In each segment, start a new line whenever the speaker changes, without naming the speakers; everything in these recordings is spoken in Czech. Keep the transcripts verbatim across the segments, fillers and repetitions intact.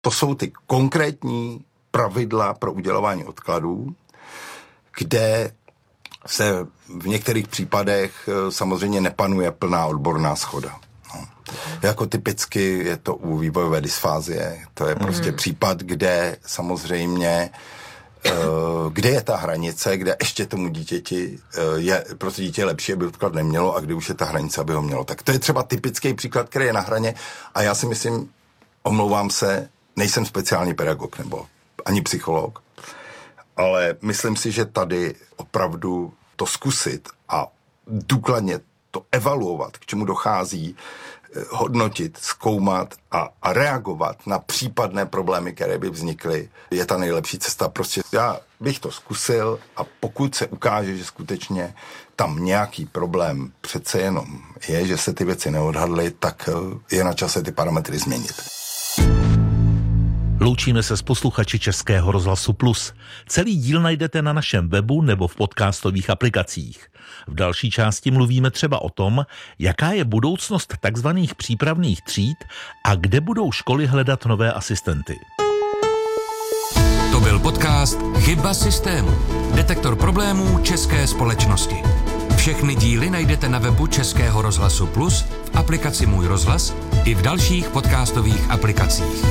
To jsou ty konkrétní pravidla pro udělování odkladů, kde se v některých případech samozřejmě nepanuje plná odborná shoda. No. Jako typicky je to u vývojové dysfázie. To je prostě mm. případ, kde samozřejmě kde je ta hranice, kde ještě tomu dítěti je pro to dítě lepší, aby odklad nemělo, a kdy už je ta hranice, aby ho mělo. Tak to je třeba typický příklad, který je na hraně, a já si myslím, omlouvám se, nejsem speciální pedagog nebo ani psycholog, ale myslím si, že tady opravdu to zkusit a důkladně to evaluovat, k čemu dochází, hodnotit, zkoumat a, a reagovat na případné problémy, které by vznikly, je ta nejlepší cesta. Prostě já bych to zkusil, a pokud se ukáže, že skutečně tam nějaký problém přece jenom je, že se ty věci neodhadly, tak je na čase ty parametry změnit.
Loučíme se s posluchači Českého rozhlasu Plus. Celý díl najdete na našem webu nebo v podcastových aplikacích. V další části mluvíme třeba o tom, jaká je budoucnost takzvaných přípravných tříd a kde budou školy hledat nové asistenty.
To byl podcast Chyba systému. Detektor problémů české společnosti. Všechny díly najdete na webu Českého rozhlasu Plus, v aplikaci Můj rozhlas i v dalších podcastových aplikacích.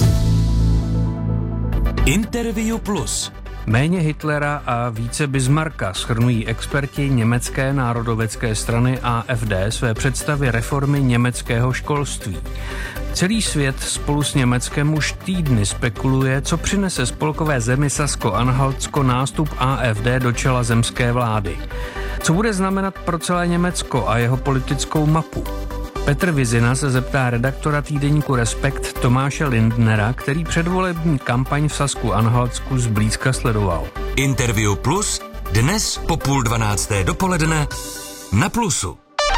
Interview Plus.
Méně Hitlera a více Bismarcka shrnují experti německé národovecké strany A F D své představy reformy německého školství. Celý svět spolu s Německem už týdny spekuluje, co přinese spolkové zemi Sasko-Anhaltsko nástup A F D do čela zemské vlády. Co bude znamenat pro celé Německo a jeho politickou mapu? Petr Vizina se zeptá redaktora týdeníku Respekt Tomáše Lindnera, který předvolební kampaň v Sasku-Anhaltsku zblízka sledoval.
Interview Plus dnes po půl dvanácté dopoledne na Plusu.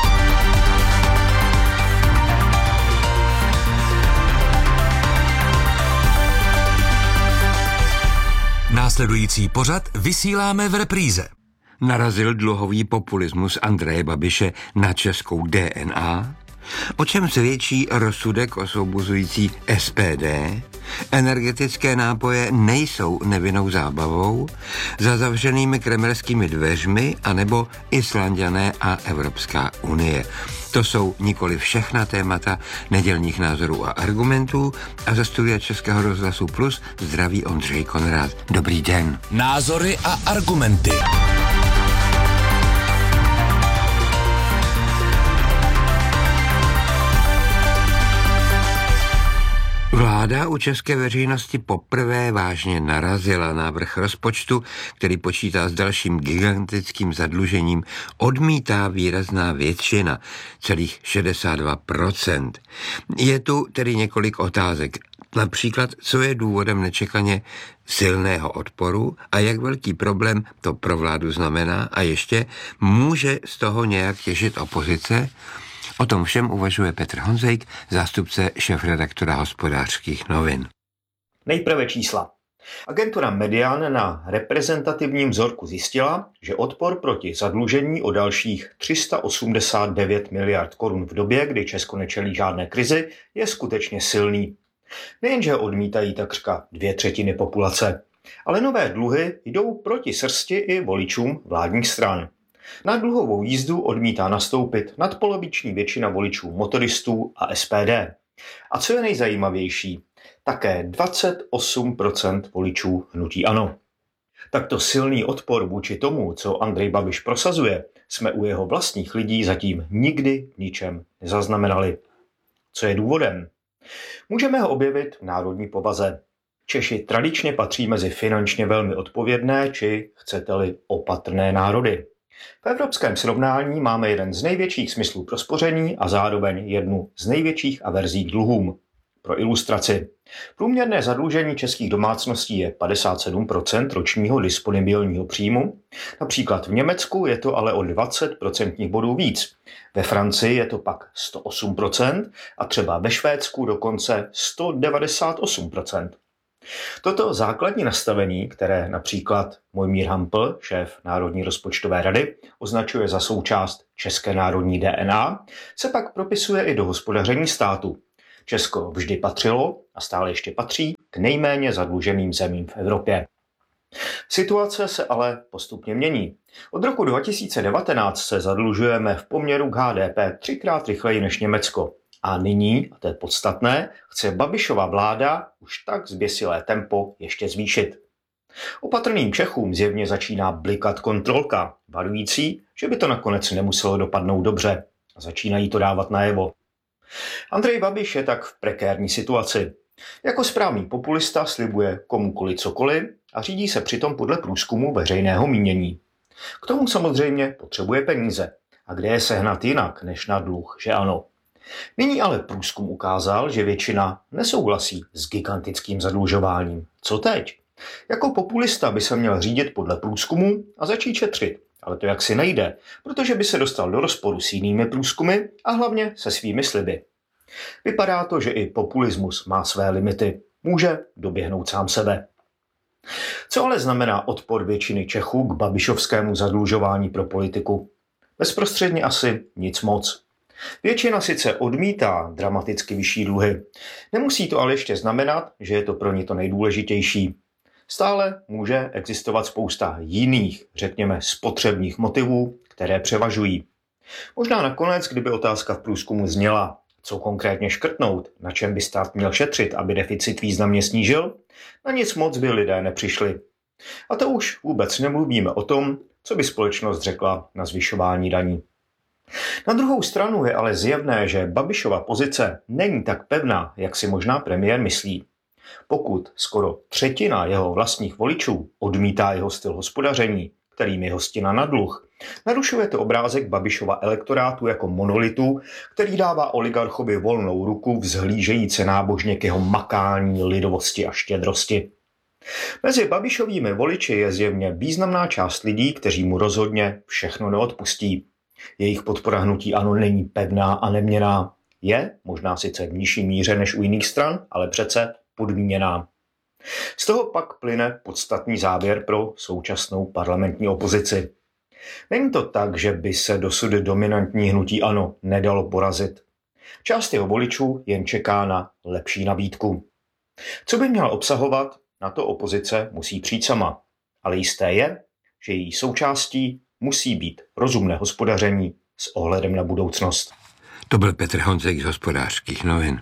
Následující pořad vysíláme v repríze.
Narazil dluhový populismus Andreje Babiše na českou D N A? O čem svědčí rozsudek osvobozující S P D? Energetické nápoje nejsou nevinnou zábavou, za zavřenými kremelskými dveřmi, anebo Islanďané a Evropská unie. To jsou nikoli všechna témata nedělních názorů a argumentů, a ze studia Českého rozhlasu Plus zdraví Ondřej Konrád. Dobrý den.
Názory a argumenty.
Vláda u české veřejnosti poprvé vážně narazila. Návrh rozpočtu, který počítá s dalším gigantickým zadlužením, odmítá výrazná většina, celých šedesát dva procent. Je tu tedy několik otázek. Například, co je důvodem nečekaně silného odporu a jak velký problém to pro vládu znamená, a ještě může z toho nějak těžit opozice? O tom všem uvažuje Petr Honzejk, zástupce šéfredaktora Hospodářských novin.
Nejprve čísla. Agentura Median na reprezentativním vzorku zjistila, že odpor proti zadlužení o dalších tři sta osmdesát devět miliard korun v době, kdy Česko nečelí žádné krizi, je skutečně silný. Nejenže odmítají takřka dvě třetiny populace, ale nové dluhy jdou proti srsti i voličům vládních stran. Na dluhovou jízdu odmítá nastoupit nadpoloviční většina voličů motoristů a S P D. A co je nejzajímavější, také dvacet osm procent voličů hnutí ANO. Takto silný odpor vůči tomu, co Andrej Babiš prosazuje, jsme u jeho vlastních lidí zatím nikdy v ničem nezaznamenali. Co je důvodem? Můžeme ho objevit v národní povaze. Češi tradičně patří mezi finančně velmi odpovědné, či chcete-li opatrné národy. V evropském srovnání máme jeden z největších smyslů pro spoření a zároveň jednu z největších averzí k dluhům. Pro ilustraci. Průměrné zadlužení českých domácností je padesát sedm procent ročního disponibilního příjmu. Například v Německu je to ale o dvacet procentních bodů víc. Ve Francii je to pak sto osm procent a třeba ve Švédsku dokonce sto devadesát osm procent. Toto základní nastavení, které například Mojmír Hampl, šéf Národní rozpočtové rady, označuje za součást české národní D N A, se pak propisuje i do hospodaření státu. Česko vždy patřilo a stále ještě patří k nejméně zadluženým zemím v Evropě. Situace se ale postupně mění. Od roku dva tisíce devatenáct se zadlužujeme v poměru k H D P třikrát rychleji než Německo. A nyní, a to je podstatné, chce Babišova vláda už tak zběsilé tempo ještě zvýšit. Opatrným Čechům zjevně začíná blikat kontrolka, varující, že by to nakonec nemuselo dopadnout dobře. A začínají to dávat najevo. Andrej Babiš je tak v prekérní situaci. Jako správný populista slibuje komukoli cokoliv a řídí se přitom podle průzkumu veřejného mínění. K tomu samozřejmě potřebuje peníze. A kde je sehnat jinak než na dluh, že ano? Nyní ale průzkum ukázal, že většina nesouhlasí s gigantickým zadlužováním. Co teď? Jako populista by se měl řídit podle průzkumu a začít šetřit. Ale to jaksi nejde, protože by se dostal do rozporu s jinými průzkumy a hlavně se svými sliby. Vypadá to, že i populismus má své limity. Může doběhnout sám sebe. Co ale znamená odpor většiny Čechů k babišovskému zadlužování pro politiku? Bezprostředně asi nic moc. Většina sice odmítá dramaticky vyšší dluhy. Nemusí to ale ještě znamenat, že je to pro ně to nejdůležitější. Stále může existovat spousta jiných, řekněme, spotřebních motivů, které převažují. Možná nakonec, kdyby otázka v průzkumu zněla, co konkrétně škrtnout, na čem by stát měl šetřit, aby deficit významně snížil, na nic moc by lidé nepřišli. A to už vůbec nemluvíme o tom, co by společnost řekla na zvyšování daní. Na druhou stranu je ale zjevné, že Babišova pozice není tak pevná, jak si možná premiér myslí. Pokud skoro třetina jeho vlastních voličů odmítá jeho styl hospodaření, kterým je hostina na dluh, narušuje to obrázek Babišova elektorátu jako monolitu, který dává oligarchovi volnou ruku vzhlížejíce nábožně k jeho makání, lidovosti a štědrosti. Mezi Babišovými voliči je zjevně významná část lidí, kteří mu rozhodně všechno neodpustí. Jejich podpora hnutí ANO není pevná a neměnná. Je, možná sice v nižší míře než u jiných stran, ale přece podmíněná. Z toho pak plyne podstatný závěr pro současnou parlamentní opozici. Není to tak, že by se dosud dominantní hnutí ANO nedalo porazit. Část jeho voličů jen čeká na lepší nabídku. Co by měla obsahovat, na to opozice musí přijít sama. Ale jisté je, že její součástí musí být rozumné hospodaření s ohledem na budoucnost.
To byl Petr Honzek z Hospodářských novin.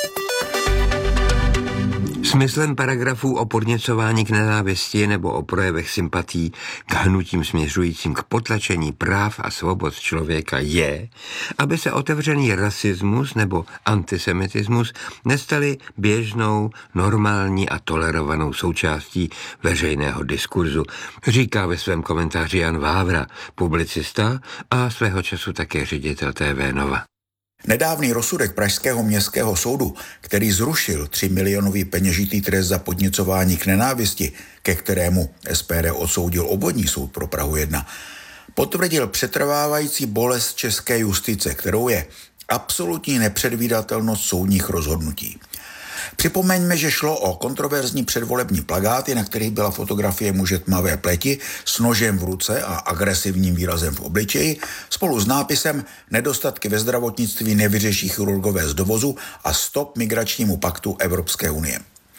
Smyslem paragrafů o podněcování k nenávisti nebo o projevech sympatí k hnutím směřujícím k potlačení práv a svobod člověka je, aby se otevřený rasismus nebo antisemitismus nestaly běžnou, normální a tolerovanou součástí veřejného diskurzu, říká ve svém komentáři Jan Vávra, publicista a svého času také ředitel T V Nova.
Nedávný rozsudek Pražského městského soudu, který zrušil třimilionový peněžitý trest za podněcování k nenávisti, ke kterému S P D odsoudil obvodní soud pro Prahu jedna, potvrdil přetrvávající bolest české justice, kterou je absolutní nepředvídatelnost soudních rozhodnutí. Připomeňme, že šlo o kontroverzní předvolební plakáty, na kterých byla fotografie muže tmavé pleti s nožem v ruce a agresivním výrazem v obličeji, spolu s nápisem Nedostatky ve zdravotnictví nevyřeší chirurgové z dovozu a stop migračnímu paktu Evropské unie.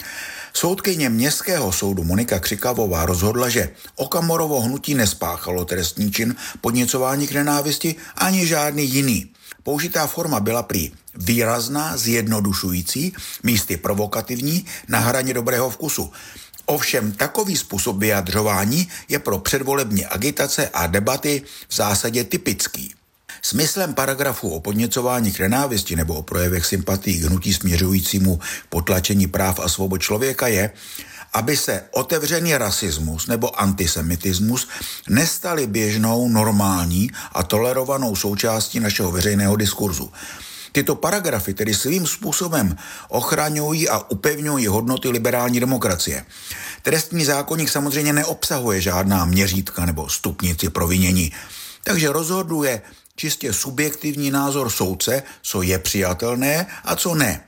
Soudkyně Městského soudu Monika Křikavová rozhodla, že Okamorovo hnutí nespáchalo trestný čin podněcování k nenávisti ani žádný jiný. Použitá forma byla prý výrazná, zjednodušující, místy provokativní, na hraně dobrého vkusu. Ovšem takový způsob vyjadřování je pro předvolební agitace a debaty v zásadě typický. Smyslem paragrafu o podněcování k nenávisti nebo o projevech sympatií k hnutí směřujícímu potlačení práv a svobod člověka je, aby se otevřený rasismus nebo antisemitismus nestaly běžnou, normální a tolerovanou součástí našeho veřejného diskurzu. Tyto paragrafy tedy svým způsobem ochraňují a upevňují hodnoty liberální demokracie. Trestní zákoník samozřejmě neobsahuje žádná měřítka nebo stupnici provinění, takže rozhoduje čistě subjektivní názor soudce, co je přijatelné a co ne.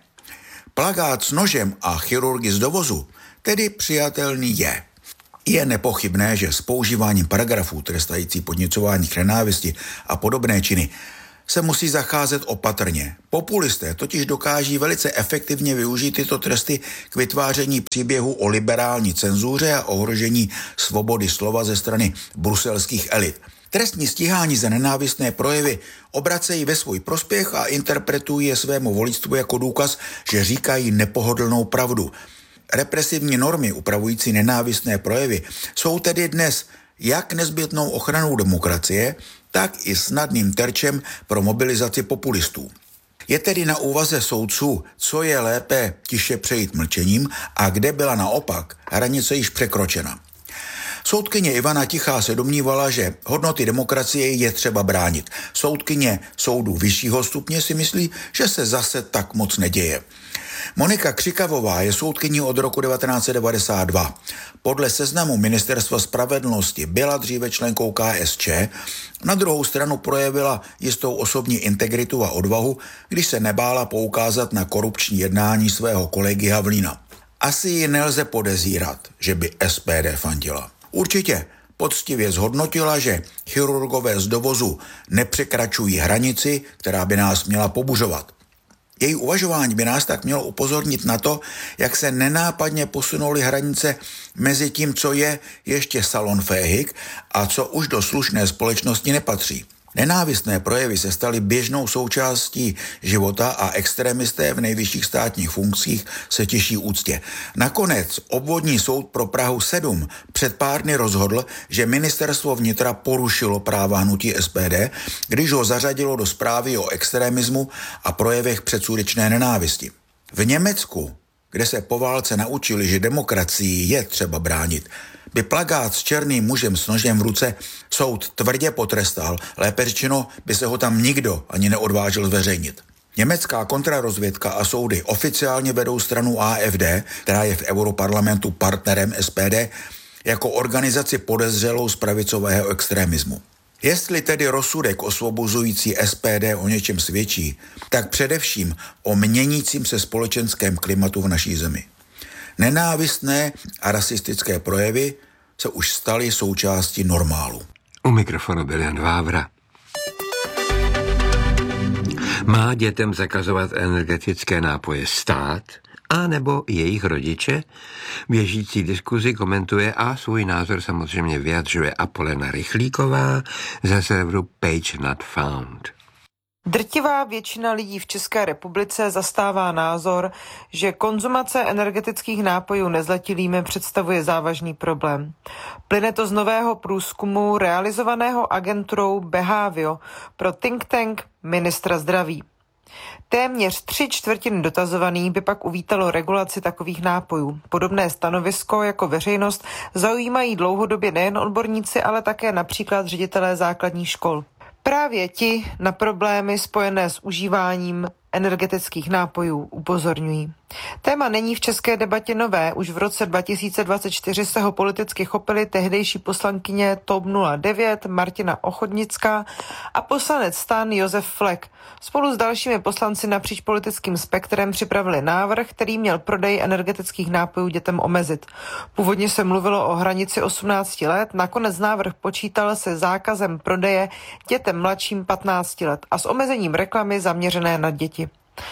Plakát s nožem a chirurgy z dovozu tedy přijatelný je. Je nepochybné, že s používáním paragrafů trestající podněcování k nenávisti a podobné činy se musí zacházet opatrně. Populisté totiž dokáží velice efektivně využít tyto tresty k vytváření příběhu o liberální cenzuře a ohrožení svobody slova ze strany bruselských elit. Trestní stíhání za nenávistné projevy obracejí ve svůj prospěch a interpretují je svému voličstvu jako důkaz, že říkají nepohodlnou pravdu. Represivní normy upravující nenávistné projevy jsou tedy dnes jak nezbytnou ochranou demokracie, tak i snadným terčem pro mobilizaci populistů. Je tedy na úvaze soudců, co je lépe tiše přejít mlčením a kde byla naopak hranice již překročena. Soudkyně Ivana Tichá se domnívala, že hodnoty demokracie je třeba bránit. Soudkyně soudu vyššího stupně si myslí, že se zase tak moc neděje. Monika Křikavová je soudkyní od roku devatenáct set devadesát dva. Podle seznamu Ministerstva spravedlnosti byla dříve členkou K S Č, na druhou stranu projevila jistou osobní integritu a odvahu, když se nebála poukázat na korupční jednání svého kolegy Havlína. Asi ji nelze podezírat, že by S P D fandila. Určitě poctivě zhodnotila, že chirurgové z dovozu nepřekračují hranici, která by nás měla pobuřovat. Její uvažování by nás tak mělo upozornit na to, jak se nenápadně posunuly hranice mezi tím, co je ještě salonfähig a co už do slušné společnosti nepatří. Nenávistné projevy se staly běžnou součástí života a extremisté v nejvyšších státních funkcích se těší úctě. Nakonec obvodní soud pro Prahu sedm před pár dny rozhodl, že ministerstvo vnitra porušilo práva hnutí S P D, když ho zařadilo do zprávy o extremismu a projevech předsudečné nenávisti. V Německu, kde se po válce naučili, že demokracii je třeba bránit, by plakát s černým mužem s nožem v ruce soud tvrdě potrestal, lépe řečeno by se ho tam nikdo ani neodvážil zveřejnit. Německá kontrarozvědka a soudy oficiálně vedou stranu A F D, která je v Europarlamentu partnerem S P D, jako organizaci podezřelou z pravicového extremismu. Jestli tedy rozsudek osvobozující S P D o něčem svědčí, tak především o měnícím se společenském klimatu v naší zemi. Nenávistné a rasistické projevy se už staly součástí normálu.
U mikrofonu byl Jan Vávra. Má dětem zakazovat energetické nápoje stát, a nebo jejich rodiče? Běžící diskuzi komentuje a svůj názor samozřejmě vyjadřuje Apolena Rychlíková ze serveru Page Not Found.
Drtivá většina lidí v České republice zastává názor, že konzumace energetických nápojů nezletilými představuje závažný problém. Plyne to z nového průzkumu realizovaného agenturou Behavio pro think tank ministra zdraví. Téměř tři čtvrtiny dotazovaných by pak uvítalo regulaci takových nápojů. Podobné stanovisko jako veřejnost zaujímají dlouhodobě nejen odborníci, ale také například ředitelé základních škol. Právě ti na problémy spojené s užíváním energetických nápojů upozorňují. Téma není v české debatě nové. Už v roce dva tisíce dvacet čtyři se ho politicky chopili tehdejší poslankyně T O P nula devět Martina Ochodnická a poslanec STAN Josef Flek. Spolu s dalšími poslanci napříč politickým spektrem připravili návrh, který měl prodej energetických nápojů dětem omezit. Původně se mluvilo o hranici osmnácti let, nakonec návrh počítal se zákazem prodeje dětem mladším patnácti let a s omezením reklamy zaměřené na děti.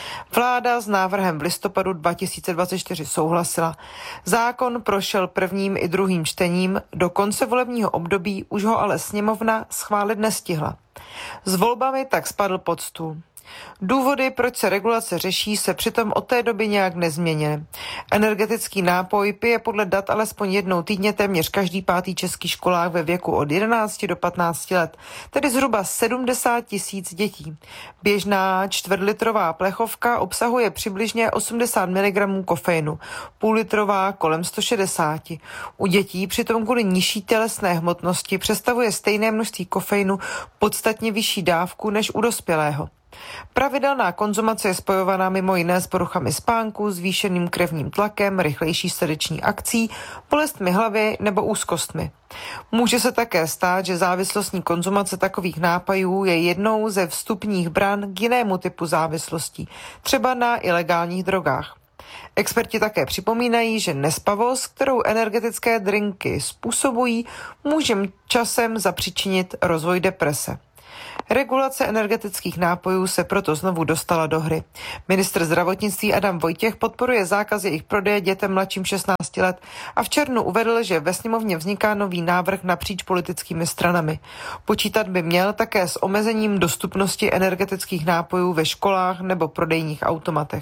Vláda s návrhem v listopadu dva tisíce dvacet čtyři souhlasila. Zákon prošel prvním i druhým čtením, do konce volebního období už ho ale sněmovna schválit nestihla. S volbami tak spadl pod stůl. Důvody, proč se regulace řeší, se přitom od té doby nějak nezměnily. Energetický nápoj pije podle dat alespoň jednou týdně téměř každý pátý český školák ve věku od jedenácti do patnácti let, tedy zhruba sedmdesát tisíc dětí. Běžná čtvrtlitrová plechovka obsahuje přibližně osmdesát miligramů kofeinu, půllitrová kolem sto šedesát. U dětí přitom kvůli nižší tělesné hmotnosti představuje stejné množství kofeinu podstatně vyšší dávku než u dospělého. Pravidelná konzumace je spojovaná mimo jiné s poruchami spánku, zvýšeným krevním tlakem, rychlejší srdeční akcí, bolestmi hlavy nebo úzkostmi. Může se také stát, že závislostní konzumace takových nápojů je jednou ze vstupních bran k jinému typu závislostí, třeba na ilegálních drogách. Experti také připomínají, že nespavost, kterou energetické drinky způsobují, může časem zapříčinit rozvoj deprese. Regulace energetických nápojů se proto znovu dostala do hry. Ministr zdravotnictví Adam Vojtěch podporuje zákaz jejich prodeje dětem mladším šestnácti let a v červnu uvedl, že ve sněmovně vzniká nový návrh napříč politickými stranami. Počítat by měl také s omezením dostupnosti energetických nápojů ve školách nebo prodejních automatech.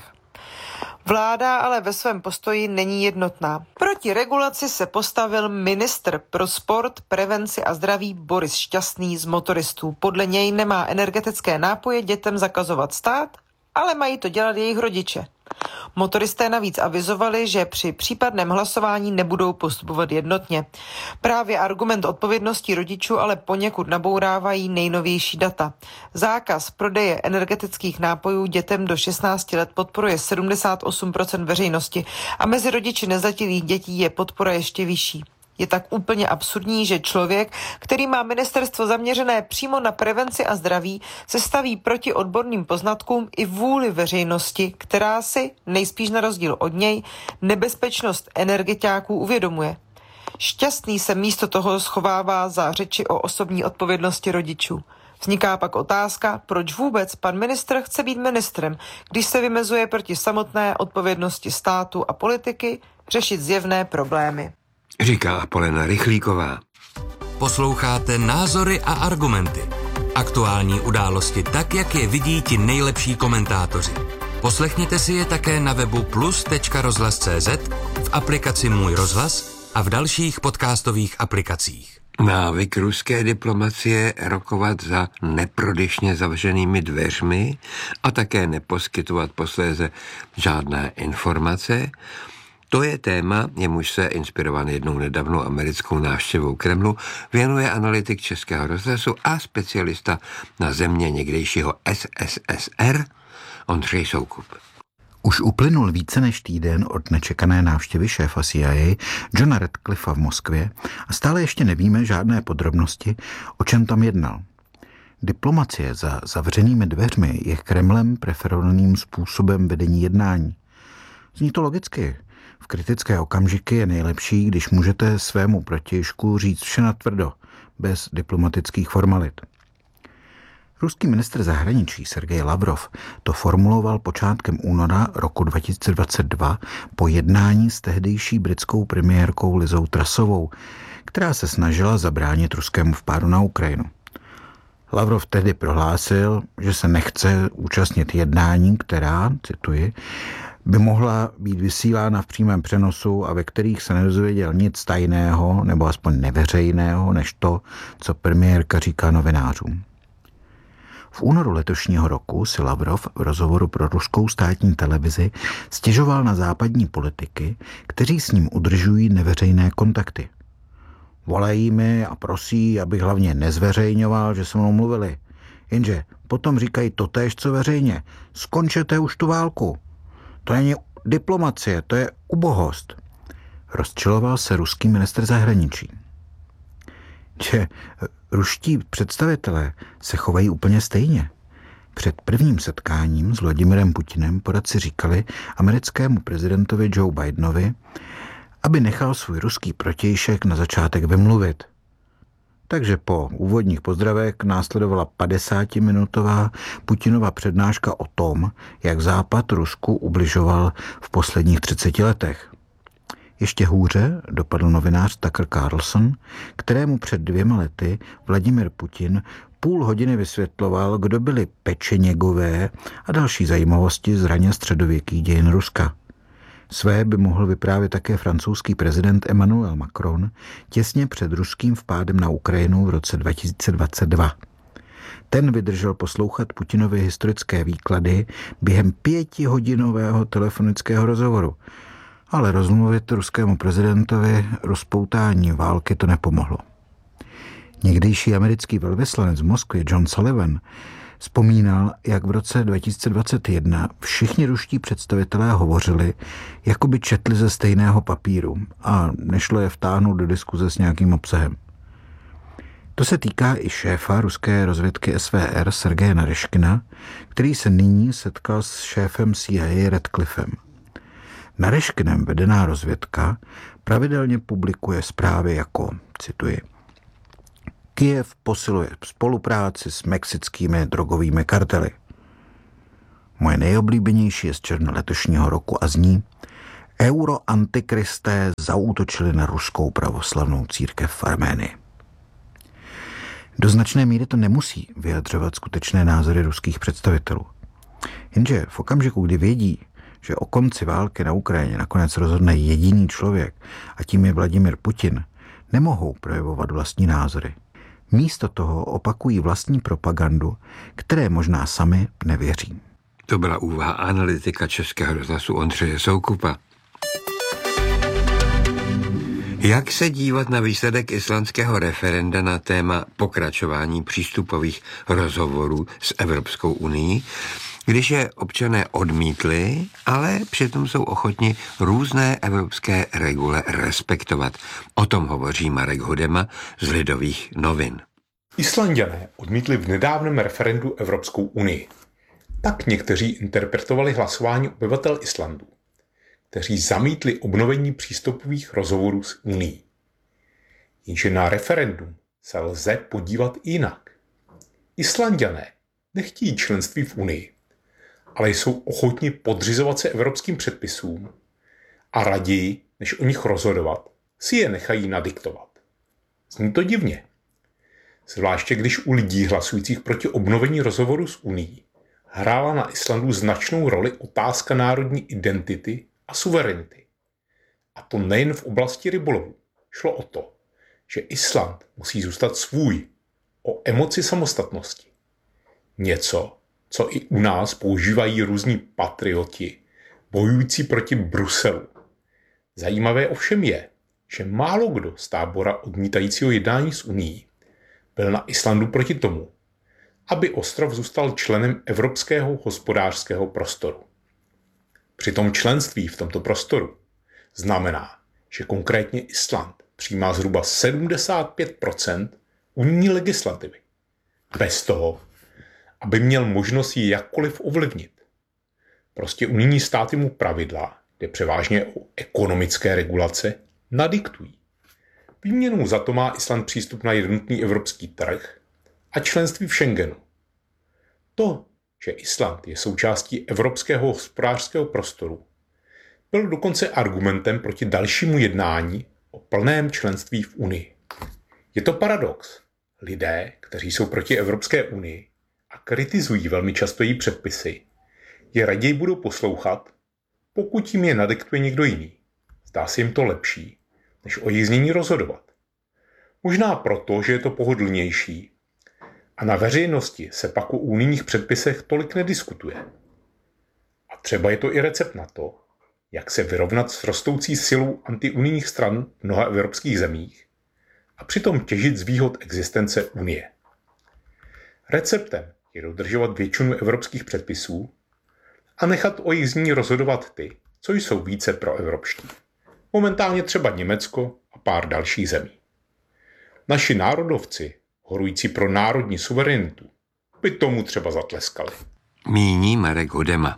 Vláda ale ve svém postoji není jednotná. Proti regulaci se postavil ministr pro sport, prevenci a zdraví Boris Šťastný z motoristů. Podle něj nemá energetické nápoje dětem zakazovat stát, ale mají to dělat jejich rodiče. Motoristé navíc avizovali, že při případném hlasování nebudou postupovat jednotně. Právě argument odpovědnosti rodičů ale poněkud nabourávají nejnovější data. Zákaz prodeje energetických nápojů dětem do šestnácti let podporuje sedmdesát osm procent veřejnosti a mezi rodiči nezletilých dětí je podpora ještě vyšší. Je tak úplně absurdní, že člověk, který má ministerstvo zaměřené přímo na prevenci a zdraví, se staví proti odborným poznatkům i vůli veřejnosti, která si, nejspíš na rozdíl od něj, nebezpečnost energetiáků uvědomuje. Šťastný se místo toho schovává za řeči o osobní odpovědnosti rodičů. Vzniká pak otázka, proč vůbec pan ministr chce být ministrem, když se vymezuje proti samotné odpovědnosti státu a politiky řešit zjevné problémy.
Říká Apolena Rychlíková.
Posloucháte Názory a argumenty. Aktuální události tak, jak je vidí ti nejlepší komentátoři. Poslechněte si je také na webu plus tečka rozhlas tečka cé zet, v aplikaci Můj rozhlas a v dalších podcastových aplikacích.
Návyk ruské diplomacie rokovat za neprodyšně zavřenými dveřmi a také neposkytovat posléze žádné informace, to je téma, jemuž se inspirovaný jednou nedávnou americkou návštěvou Kremlu věnuje analytik Českého rozhlasu a specialista na země někdejšího es es es er Ondřej Soukup.
Už uplynul více než týden od nečekané návštěvy šéfa C I A Johna Radcliffa v Moskvě a stále ještě nevíme žádné podrobnosti, o čem tam jednal. Diplomacie za zavřenými dveřmi je Kremlem preferovaným způsobem vedení jednání. Zní to logicky. V kritické okamžiky je nejlepší, když můžete svému protějšku říct vše natvrdo, bez diplomatických formalit. Ruský ministr zahraničí Sergej Lavrov to formuloval počátkem února roku dva tisíce dvacet dva po jednání s tehdejší britskou premiérkou Lizou Trussovou, která se snažila zabránit ruskému vpádu na Ukrajinu. Lavrov tehdy prohlásil, že se nechce účastnit jednání, která, cituji, by mohla být vysílána v přímém přenosu a ve kterých se nedozvěděl nic tajného nebo aspoň neveřejného, než to, co premiérka říká novinářům. V únoru letošního roku si Lavrov v rozhovoru pro ruskou státní televizi stěžoval na západní politiky, kteří s ním udržují neveřejné kontakty. Volají mi a prosí, abych hlavně nezveřejňoval, že se mnou mluvili. Jenže potom říkají totéž, co veřejně. Skončete už tu válku. To není diplomacie, to je ubohost. Rozčiloval se ruský ministr zahraničí. Že ruští představitelé se chovají úplně stejně. Před prvním setkáním s Vladimirem Putinem poradci říkali americkému prezidentovi Joe Bidenovi, aby nechal svůj ruský protějšek na začátek vymluvit. Takže po úvodních pozdravech následovala padesátiminutová Putinova přednáška o tom, jak Západ Rusku ubližoval v posledních třiceti letech. Ještě hůře dopadl novinář Tucker Carlson, kterému před dvěma lety Vladimir Putin půl hodiny vysvětloval, kdo byli Pečeněgové a další zajímavosti z raně středověkých dějin Ruska. Své by mohl vyprávět také francouzský prezident Emmanuel Macron těsně před ruským vpádem na Ukrajinu v roce dva tisíce dvacet dva. Ten vydržel poslouchat Putinovy historické výklady během pětihodinového telefonického rozhovoru, ale rozmluvit ruskému prezidentovi rozpoutání války to nepomohlo. Někdejší americký velvyslanec v Moskvě John Sullivan vzpomínal, jak v roce dva tisíce dvacet jedna všichni ruští představitelé hovořili, jako by četli ze stejného papíru a nešlo je vtáhnout do diskuze s nějakým obsahem. To se týká i šéfa ruské rozvědky S V R Sergeje Nareškina, který se nyní setkal s šéfem C I A Radcliffem. Nareškinem vedená rozvědka pravidelně publikuje zprávy jako, cituji, Kyjev posiluje spolupráci s mexickými drogovými kartely. Moje nejoblíbenější je z června letošního roku a zní: Euroantikristé zaútočili na ruskou pravoslavnou církev v Arménii. Do značné míry to nemusí vyjadřovat skutečné názory ruských představitelů. Jenže v okamžiku, kdy vědí, že o konci války na Ukrajině nakonec rozhodne jediný člověk a tím je Vladimir Putin, nemohou projevovat vlastní názory. Místo toho opakují vlastní propagandu, které možná sami nevěří.
To byla úvaha analytika Českého rozhlasu Ondřeje Soukupa. Jak se dívat na výsledek islandského referenda na téma pokračování přístupových rozhovorů s Evropskou unií, když je občané odmítli, ale přitom jsou ochotni různé evropské regule respektovat. O tom hovoří Marek Hudema z Lidových novin.
Islanďané odmítli v nedávném referendu Evropskou unii. Tak někteří interpretovali hlasování obyvatel Islandu, kteří zamítli obnovení přístupových rozhovorů s Unií. Jenže na referendum se lze podívat jinak. Islanďané nechtějí členství v Unii, ale jsou ochotni podřizovat se evropským předpisům a raději, než o nich rozhodovat, si je nechají nadiktovat. Zní to divně. Zvláště když u lidí hlasujících proti obnovení rozhovoru s Unií hrála na Islandu značnou roli otázka národní identity a suverenity. A to nejen v oblasti rybolovu. Šlo o to, že Island musí zůstat svůj, o emoci samostatnosti. Něco, co i u nás používají různí patrioti, bojující proti Bruselu. Zajímavé ovšem je, že málo kdo z tábora odmítajícího jednání s Unií byl na Islandu proti tomu, aby ostrov zůstal členem Evropského hospodářského prostoru. Přitom členství v tomto prostoru znamená, že konkrétně Island přijímá zhruba sedmdesát pět procent unijní legislativy. Bez toho, aby měl možnost ji jakkoliv ovlivnit. Prostě unijní státy mu pravidla, kde převážně o ekonomické regulace, nadiktují. Výměnou za to má Island přístup na jednotný evropský trh a členství v Schengenu. To, že Island je součástí Evropského hospodářského prostoru, byl dokonce argumentem proti dalšímu jednání o plném členství v Unii. Je to paradox. Lidé, kteří jsou proti Evropské unii a kritizují velmi často její předpisy, je raději budou poslouchat, pokud jim je nadiktuje někdo jiný. Zdá se jim to lepší, než o jejich znění rozhodovat. Možná proto, že je to pohodlnější a na veřejnosti se pak o unijních předpisech tolik nediskutuje. A třeba je to i recept na to, jak se vyrovnat s rostoucí silou antiunijních stran v mnoha evropských zemích a přitom těžit z výhod existence Unie. Receptem je dodržovat většinu evropských předpisů a nechat o jejich znění rozhodovat ty, co jsou více proevropští. Momentálně třeba Německo a pár dalších zemí. Naši národovci, horující pro národní suverenitu, by tomu třeba zatleskali.
Míní Marek Hudema.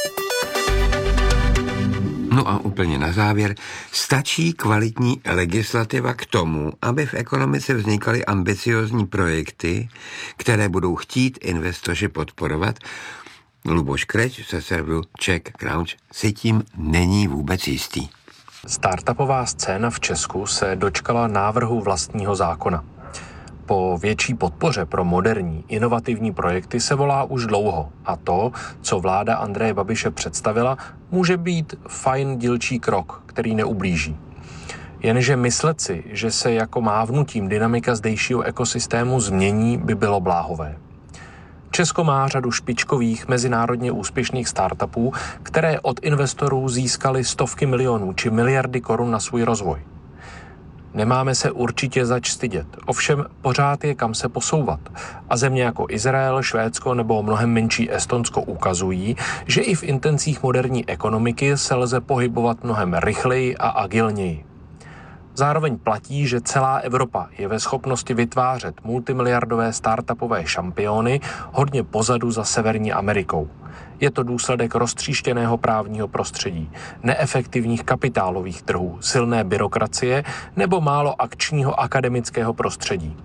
No a úplně na závěr, stačí kvalitní legislativa k tomu, aby v ekonomice vznikaly ambiciozní projekty, které budou chtít investoři podporovat? Luboš Kreč ze serveru Czech Crunch si tím není vůbec jistý.
Startupová scéna v Česku se dočkala návrhu vlastního zákona. Po větší podpoře pro moderní, inovativní projekty se volá už dlouho a to, co vláda Andreje Babiše představila, může být fajn dílčí krok, který neublíží. Jenže myslet si, že se jako mávnutím dynamika zdejšího ekosystému změní, by bylo bláhové. Česko má řadu špičkových, mezinárodně úspěšných startupů, které od investorů získaly stovky milionů či miliardy korun na svůj rozvoj. Nemáme se určitě zač stydět, ovšem pořád je kam se posouvat. A země jako Izrael, Švédsko nebo mnohem menší Estonsko ukazují, že i v intencích moderní ekonomiky se lze pohybovat mnohem rychleji a agilněji. Zároveň platí, že celá Evropa je ve schopnosti vytvářet multimiliardové startupové šampiony hodně pozadu za Severní Amerikou. Je to důsledek roztříštěného právního prostředí, neefektivních kapitálových trhů, silné byrokracie nebo málo akčního akademického prostředí.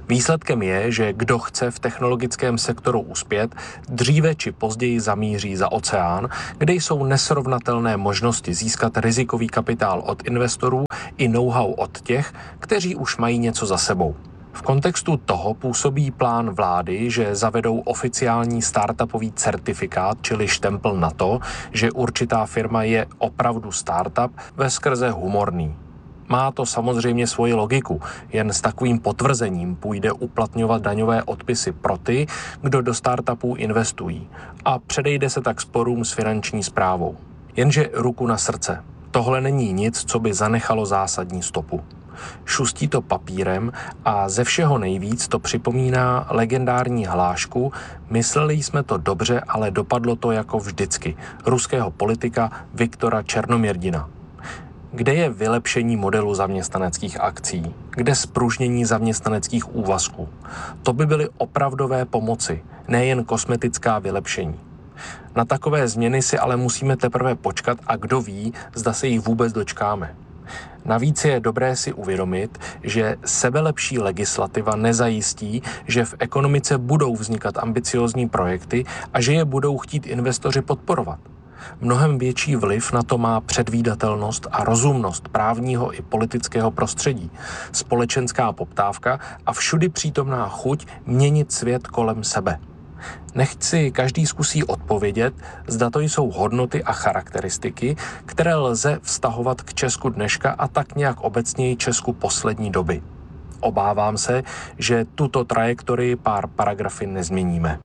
Výsledkem je, že kdo chce v technologickém sektoru uspět, dříve či později zamíří za oceán, kde jsou nesrovnatelné možnosti získat rizikový kapitál od investorů i know-how od těch, kteří už mají něco za sebou. V kontextu toho působí plán vlády, že zavedou oficiální startupový certifikát, čili štempl na to, že určitá firma je opravdu startup, veskrze humorný. Má to samozřejmě svoji logiku, jen s takovým potvrzením půjde uplatňovat daňové odpisy pro ty, kdo do startupů investují a předejde se tak sporům s finanční správou. Jenže ruku na srdce, tohle není nic, co by zanechalo zásadní stopu. Šustí to papírem a ze všeho nejvíc to připomíná legendární hlášku "Mysleli jsme to dobře, ale dopadlo to jako vždycky" ruského politika Viktora Černomyrdina. Kde je vylepšení modelu zaměstnaneckých akcí? Kde spružnění zaměstnaneckých úvazků? To by byly opravdové pomoci, nejen kosmetická vylepšení. Na takové změny si ale musíme teprve počkat a kdo ví, zda se jich vůbec dočkáme. Navíc je dobré si uvědomit, že sebelepší legislativa nezajistí, že v ekonomice budou vznikat ambiciózní projekty a že je budou chtít investoři podporovat. Mnohem větší vliv na to má předvídatelnost a rozumnost právního i politického prostředí, společenská poptávka a všudy přítomná chuť měnit svět kolem sebe. Nechť si každý zkusí odpovědět, zda to jsou hodnoty a charakteristiky, které lze vztahovat k Česku dneška a tak nějak obecněji Česku poslední doby. Obávám se, že tuto trajektorii pár paragrafy nezměníme.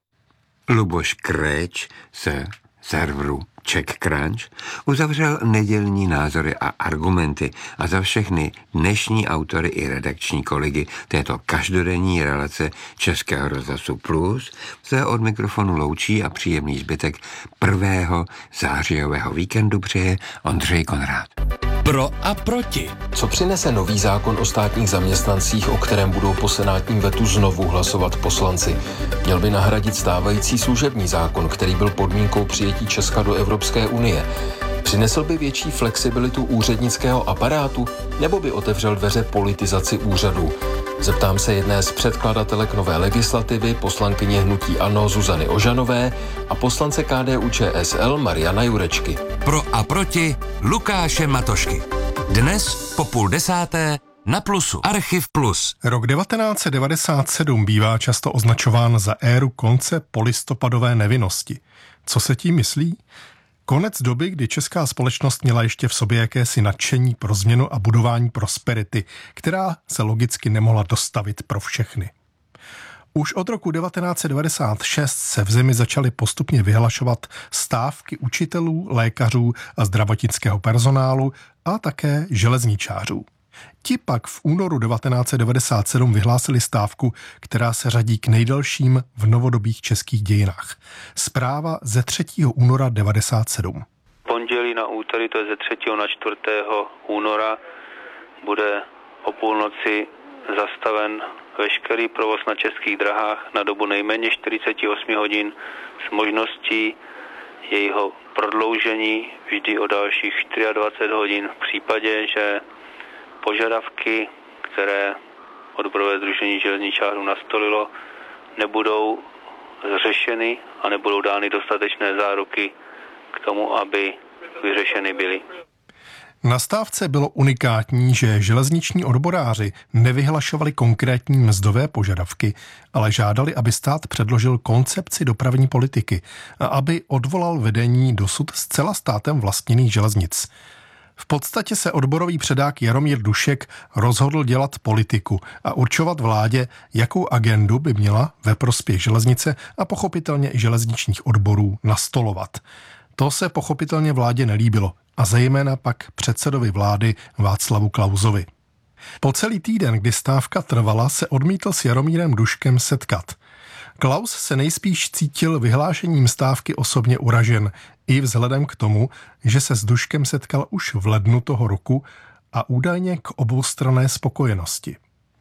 Luboš Kréč se serveru CzechCrunch uzavřel nedělní názory a argumenty a za všechny dnešní autory i redakční kolegy této každodenní relace Českého rozhlasu Plus se od mikrofonu loučí a příjemný zbytek prvého zářijového víkendu přeje Ondřej Konrád.
Pro a proti. Co přinese nový zákon o státních zaměstnancích, o kterém budou po senátním vetu znovu hlasovat poslanci? Měl by nahradit stávající služební zákon, který byl podmínkou přijetí Česka do Evropské unie. Přinesl by větší flexibilitu úřednického aparátu, nebo by otevřel dveře politizaci úřadů? Zeptám se jedné z předkladatelek nové legislativy, poslankyně hnutí ANO Zuzany Ožanové a poslance K D U Č S L Mariana Jurečky.
Pro a proti Lukáše Matošky. Dnes po půl desáté na Plusu. Archiv Plus.
Rok devatenáct set devadesát sedm bývá často označován za éru konce polistopadové nevinnosti. Co se tím myslí? Konec doby, kdy česká společnost měla ještě v sobě jakési nadšení pro změnu a budování prosperity, která se logicky nemohla dostavit pro všechny. Už od roku devatenáct set devadesát šest se v zemi začaly postupně vyhlašovat stávky učitelů, lékařů a zdravotnického personálu a také železničářů. Ti pak v únoru devatenáct set devadesát sedm vyhlásili stávku, která se řadí k nejdelším v novodobých českých dějinách. Zpráva ze třetího února devadesát sedm.
Pondělí na úterý, to je ze třetího na čtvrtého února, bude o půlnoci zastaven veškerý provoz na českých drahách na dobu nejméně čtyřicet osm hodin s možností jejího prodloužení vždy o dalších dvacet čtyři hodin v případě, že požadavky, které odborové sdružení železničářů nastolilo, nebudou řešeny a nebudou dány dostatečné záruky k tomu, aby vyřešeny byly.
Na stávce bylo unikátní, že železniční odboráři nevyhlašovali konkrétní mzdové požadavky, ale žádali, aby stát předložil koncepci dopravní politiky a aby odvolal vedení dosud zcela státem vlastněných železnic. V podstatě se odborový předák Jaromír Dušek rozhodl dělat politiku a určovat vládě, jakou agendu by měla ve prospěch železnice a pochopitelně i železničních odborů nastolovat. To se pochopitelně vládě nelíbilo a zejména pak předsedovi vlády Václavu Klausovi. Po celý týden, kdy stávka trvala, se odmítl s Jaromírem Duškem setkat. Klaus se nejspíš cítil vyhlášením stávky osobně uražen i vzhledem k tomu, že se s Duškem setkal už v lednu toho roku a údajně k oboustranné spokojenosti.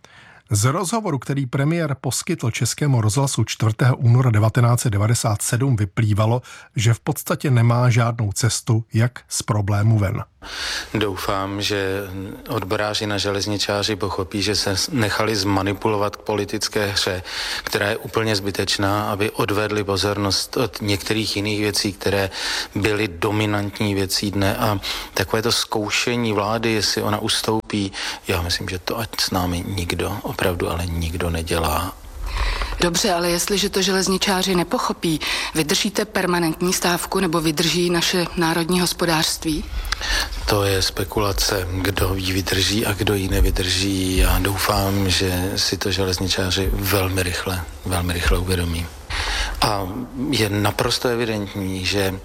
Z rozhovoru, který premiér poskytl Českému rozhlasu čtvrtého února devatenáct set devadesát sedm, vyplývalo, že v podstatě nemá žádnou cestu, jak z problému ven.
Doufám, že odboráři na železničáři pochopí, že se nechali zmanipulovat k politické hře, která je úplně zbytečná, aby odvedli pozornost od některých jiných věcí, které byly dominantní věcí dne, a takové to zkoušení vlády, jestli ona ustoupí, já myslím, že to ať s námi nikdo, opravdu ale nikdo nedělá.
Dobře, ale jestliže to železničáři nepochopí, vydržíte permanentní stávku nebo vydrží naše národní hospodářství?
To je spekulace, kdo ji vydrží a kdo ji nevydrží. Já doufám, že si to železničáři velmi rychle, velmi rychle uvědomí. A je naprosto evidentní, že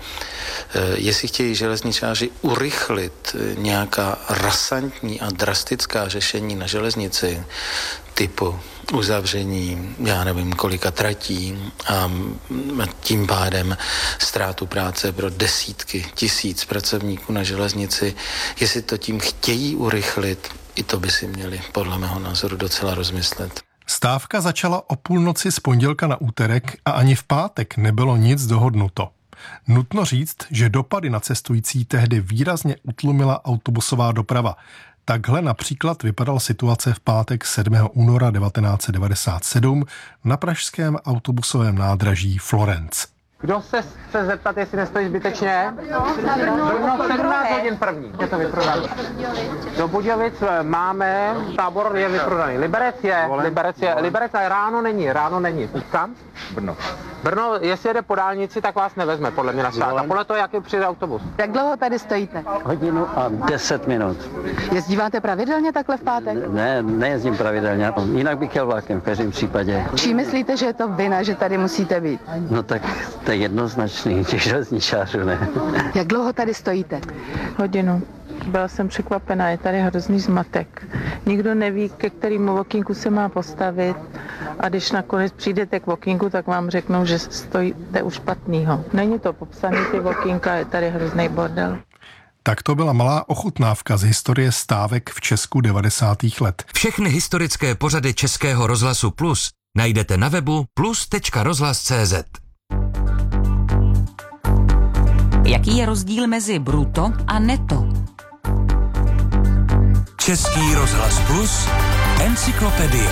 jestli chtějí železničáři urychlit nějaká rasantní a drastická řešení na železnici, typu uzavření, já nevím, kolika tratí a tím pádem ztrátu práce pro desítky tisíc pracovníků na železnici, jestli to tím chtějí urychlit, i to by si měli podle mého názoru docela rozmyslet.
Stávka začala o půlnoci z pondělka na úterek a ani v pátek nebylo nic dohodnuto. Nutno říct, že dopady na cestující tehdy výrazně utlumila autobusová doprava. Takhle například vypadala situace v pátek sedmého února devatenáct set devadesát sedm na pražském autobusovém nádraží Florence.
Kdo se chce zeptat, jestli nestojí zbytečně? Brno sedmnáct hodin první, je to vyprodané. Do Budějovic máme, tábor je vyprodaný. Liberec je, Liberec je, Liberec je, ráno není, ráno není. Kam? Brno. Brno, jestli jede po dálnici, tak vás nevezme, podle mě na stát. A podle toho, jaký přijde autobus.
Jak dlouho tady stojíte?
Hodinu a deset minut.
Jezdíváte pravidelně takhle v pátek?
Ne, nejezdím pravidelně, jinak bych jel vlakem v každém případě.
Čí myslíte, že je to vina, že tady musíte být?
No tak to je jednoznačný, těch železničářů ne.
Jak dlouho tady stojíte?
Hodinu. Byla jsem překvapená, je tady hrozný zmatek. Nikdo neví, ke kterému okýnku se má postavit, a když nakonec přijdete k okýnku, tak vám řeknou, že stojíte u špatnýho. Není to popsaný, ty okýnka, je tady hrozný bordel.
Tak to byla malá ochutnávka z historie stávek v Česku devadesátých let.
Všechny historické pořady Českého rozhlasu Plus najdete na webu plus tečka rozhlas tečka cé zet.
Jaký je rozdíl mezi bruto a neto?
Český rozhlas Plus, encyklopedie.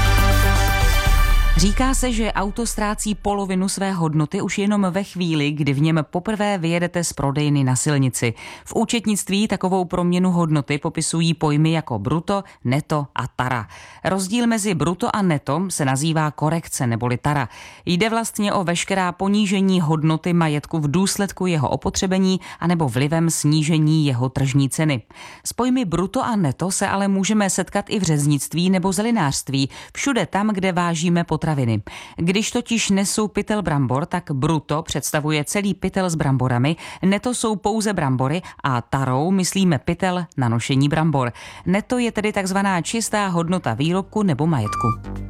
Říká se, že auto ztrácí polovinu své hodnoty už jenom ve chvíli, kdy v něm poprvé vyjedete z prodejny na silnici. V účetnictví takovou proměnu hodnoty popisují pojmy jako bruto, neto a tara. Rozdíl mezi bruto a neto se nazývá korekce neboli tara. Jde vlastně o veškerá ponížení hodnoty majetku v důsledku jeho opotřebení anebo vlivem snížení jeho tržní ceny. S pojmy bruto a neto se ale můžeme setkat i v řeznictví nebo zelinářství, všude tam, kde vážíme potraviny. Když totiž nesu pytel brambor, tak bruto představuje celý pytel s bramborami, neto jsou pouze brambory a tarou myslíme pytel na nošení brambor. Neto je tedy takzvaná čistá hodnota výrobku nebo majetku.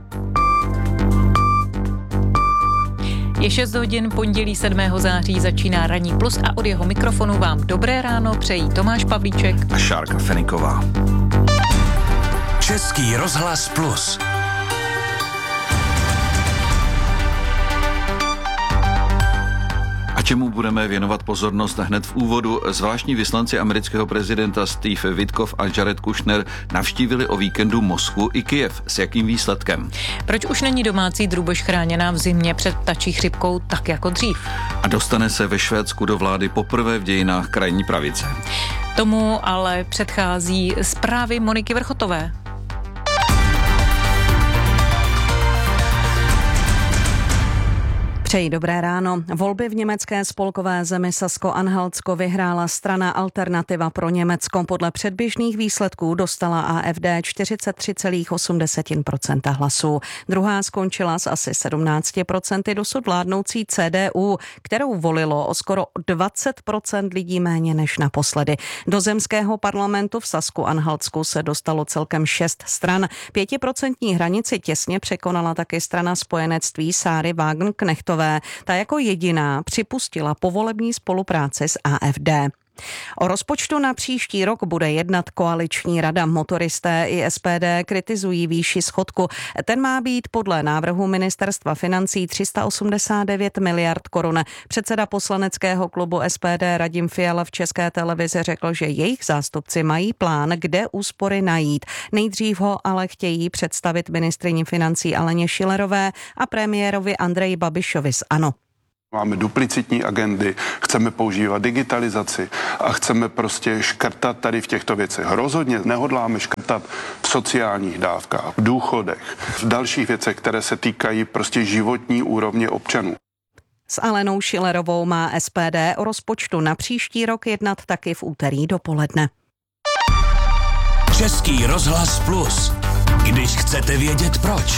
Je šest hodin, pondělí sedmého září začíná Ranní Plus a od jeho mikrofonu vám dobré ráno přejí Tomáš Pavlíček
a Šárka Feniková.
Český rozhlas Plus.
A čemu budeme věnovat pozornost hned v úvodu? Zvláštní vyslanci amerického prezidenta Steve Witkoff a Jared Kushner navštívili o víkendu Moskvu i Kyjev. S jakým výsledkem?
Proč už není domácí drůbež chráněná v zimě před ptačí chřipkou tak jako dřív?
A dostane se ve Švédsku do vlády poprvé v dějinách krajní pravice.
Tomu ale předchází zprávy Moniky Vrchotové.
Přeji dobré ráno. Volby v německé spolkové zemi Sasko-Anhaltsko vyhrála strana Alternativa pro Německo. Podle předběžných výsledků dostala A F D čtyřicet tři celá osm procenta hlasů. Druhá skončila s asi sedmnáct procent dosud vládnoucí C D U, kterou volilo o skoro dvacet procent lidí méně než naposledy. Do zemského parlamentu v Sasku-Anhaltsku se dostalo celkem šest stran. Pětiprocentní hranici těsně překonala taky strana spojenectví Sáry Wagenknechtové. Ta jako jediná připustila povolební spolupráci s A F D. O rozpočtu na příští rok bude jednat koaliční rada. Motoristé i S P D kritizují výši schodku. Ten má být podle návrhu ministerstva financí tři sta osmdesát devět miliard korun. Předseda poslaneckého klubu S P D Radim Fiala v České televizi řekl, že jejich zástupci mají plán, kde úspory najít. Nejdřív ho ale chtějí představit ministryni financí Aleně Schillerové a premiérovi Andreji Babišovi z ANO.
Máme duplicitní agendy, chceme používat digitalizaci a chceme prostě škrtat tady v těchto věcech. Rozhodně nehodláme škrtat v sociálních dávkách, v důchodech, v dalších věcech, které se týkají prostě životní úrovně občanů.
S Alenou Schillerovou má S P D o rozpočtu na příští rok jednat taky v úterý dopoledne.
Český rozhlas Plus. Když chcete vědět proč.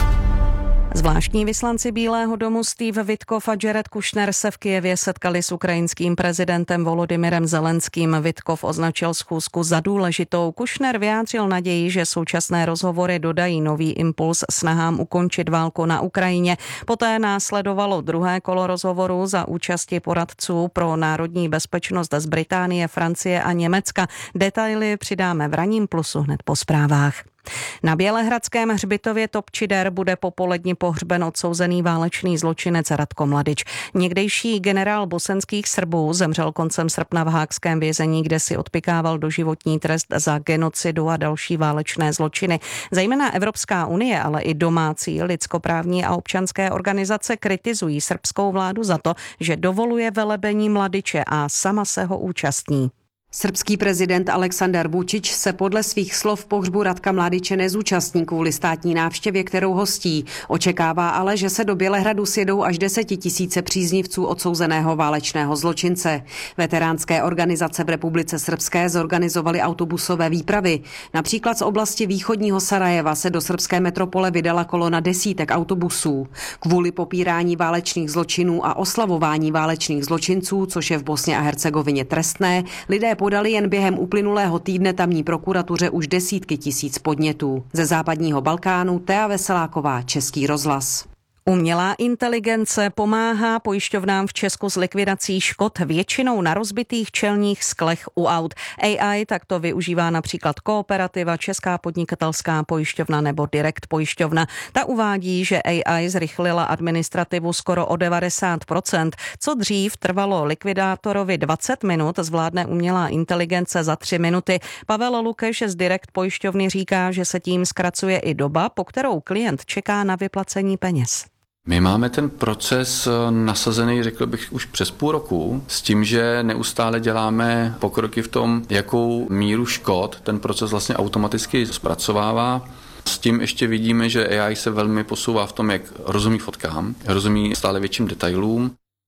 Zvláštní vyslanci Bílého domu Steve Witkov a Jared Kushner se v Kyjevě setkali s ukrajinským prezidentem Volodymyrem Zelenským. Witkov označil schůzku za důležitou. Kushner vyjádřil naději, že současné rozhovory dodají nový impuls snahám ukončit válku na Ukrajině. Poté následovalo druhé kolo rozhovorů za účasti poradců pro národní bezpečnost z Británie, Francie a Německa. Detaily přidáme v ranním Plusu hned po zprávách. Na Bělehradském hřbitově Topčider bude popoledni pohřben odsouzený válečný zločinec Ratko Mladič. Někdejší generál bosenských Srbů zemřel koncem srpna v haagském vězení, kde si odpykával doživotní trest za genocidu a další válečné zločiny. Zejména Evropská unie, ale i domácí lidskoprávní a občanské organizace kritizují srbskou vládu za to, že dovoluje velebení Mladiče a sama se ho účastní.
Srbský prezident Aleksandar Vučić se podle svých slov pohřbu Ratka Mladiče nezúčastní kvůli státní návštěvě, kterou hostí. Očekává ale, že se do Bělehradu sjedou až desetitisíce příznivců odsouzeného válečného zločince. Veteránské organizace v Republice Srbské zorganizovaly autobusové výpravy. Například z oblasti východního Sarajeva se do srbské metropole vydala kolona desítek autobusů. Kvůli popírání válečných zločinů a oslavování válečných zločinců, což je v Bosně a Hercegovině trestné, lidé podali jen během uplynulého týdne tamní prokuratuře už desítky tisíc podnětů. Ze západního Balkánu Tea Veseláková, Český rozhlas.
Umělá inteligence pomáhá pojišťovnám v Česku s likvidací škod většinou na rozbitých čelních sklech u aut. A I takto využívá například Kooperativa, Česká podnikatelská pojišťovna nebo Direkt pojišťovna. Ta uvádí, že A I zrychlila administrativu skoro o devadesát procent. Co dřív trvalo likvidátorovi dvacet minut, zvládne umělá inteligence za tři minuty. Pavel Lukeš z Direkt pojišťovny říká, že se tím zkracuje i doba, po kterou klient čeká na vyplacení peněz.
My máme ten proces nasazený, řekl bych, už přes půl roku, s tím, že neustále děláme pokroky v tom, jakou míru škod ten proces vlastně automaticky zpracovává. S tím ještě vidíme, že A I se velmi posouvá v tom, jak rozumí fotkám, rozumí stále větším detailům.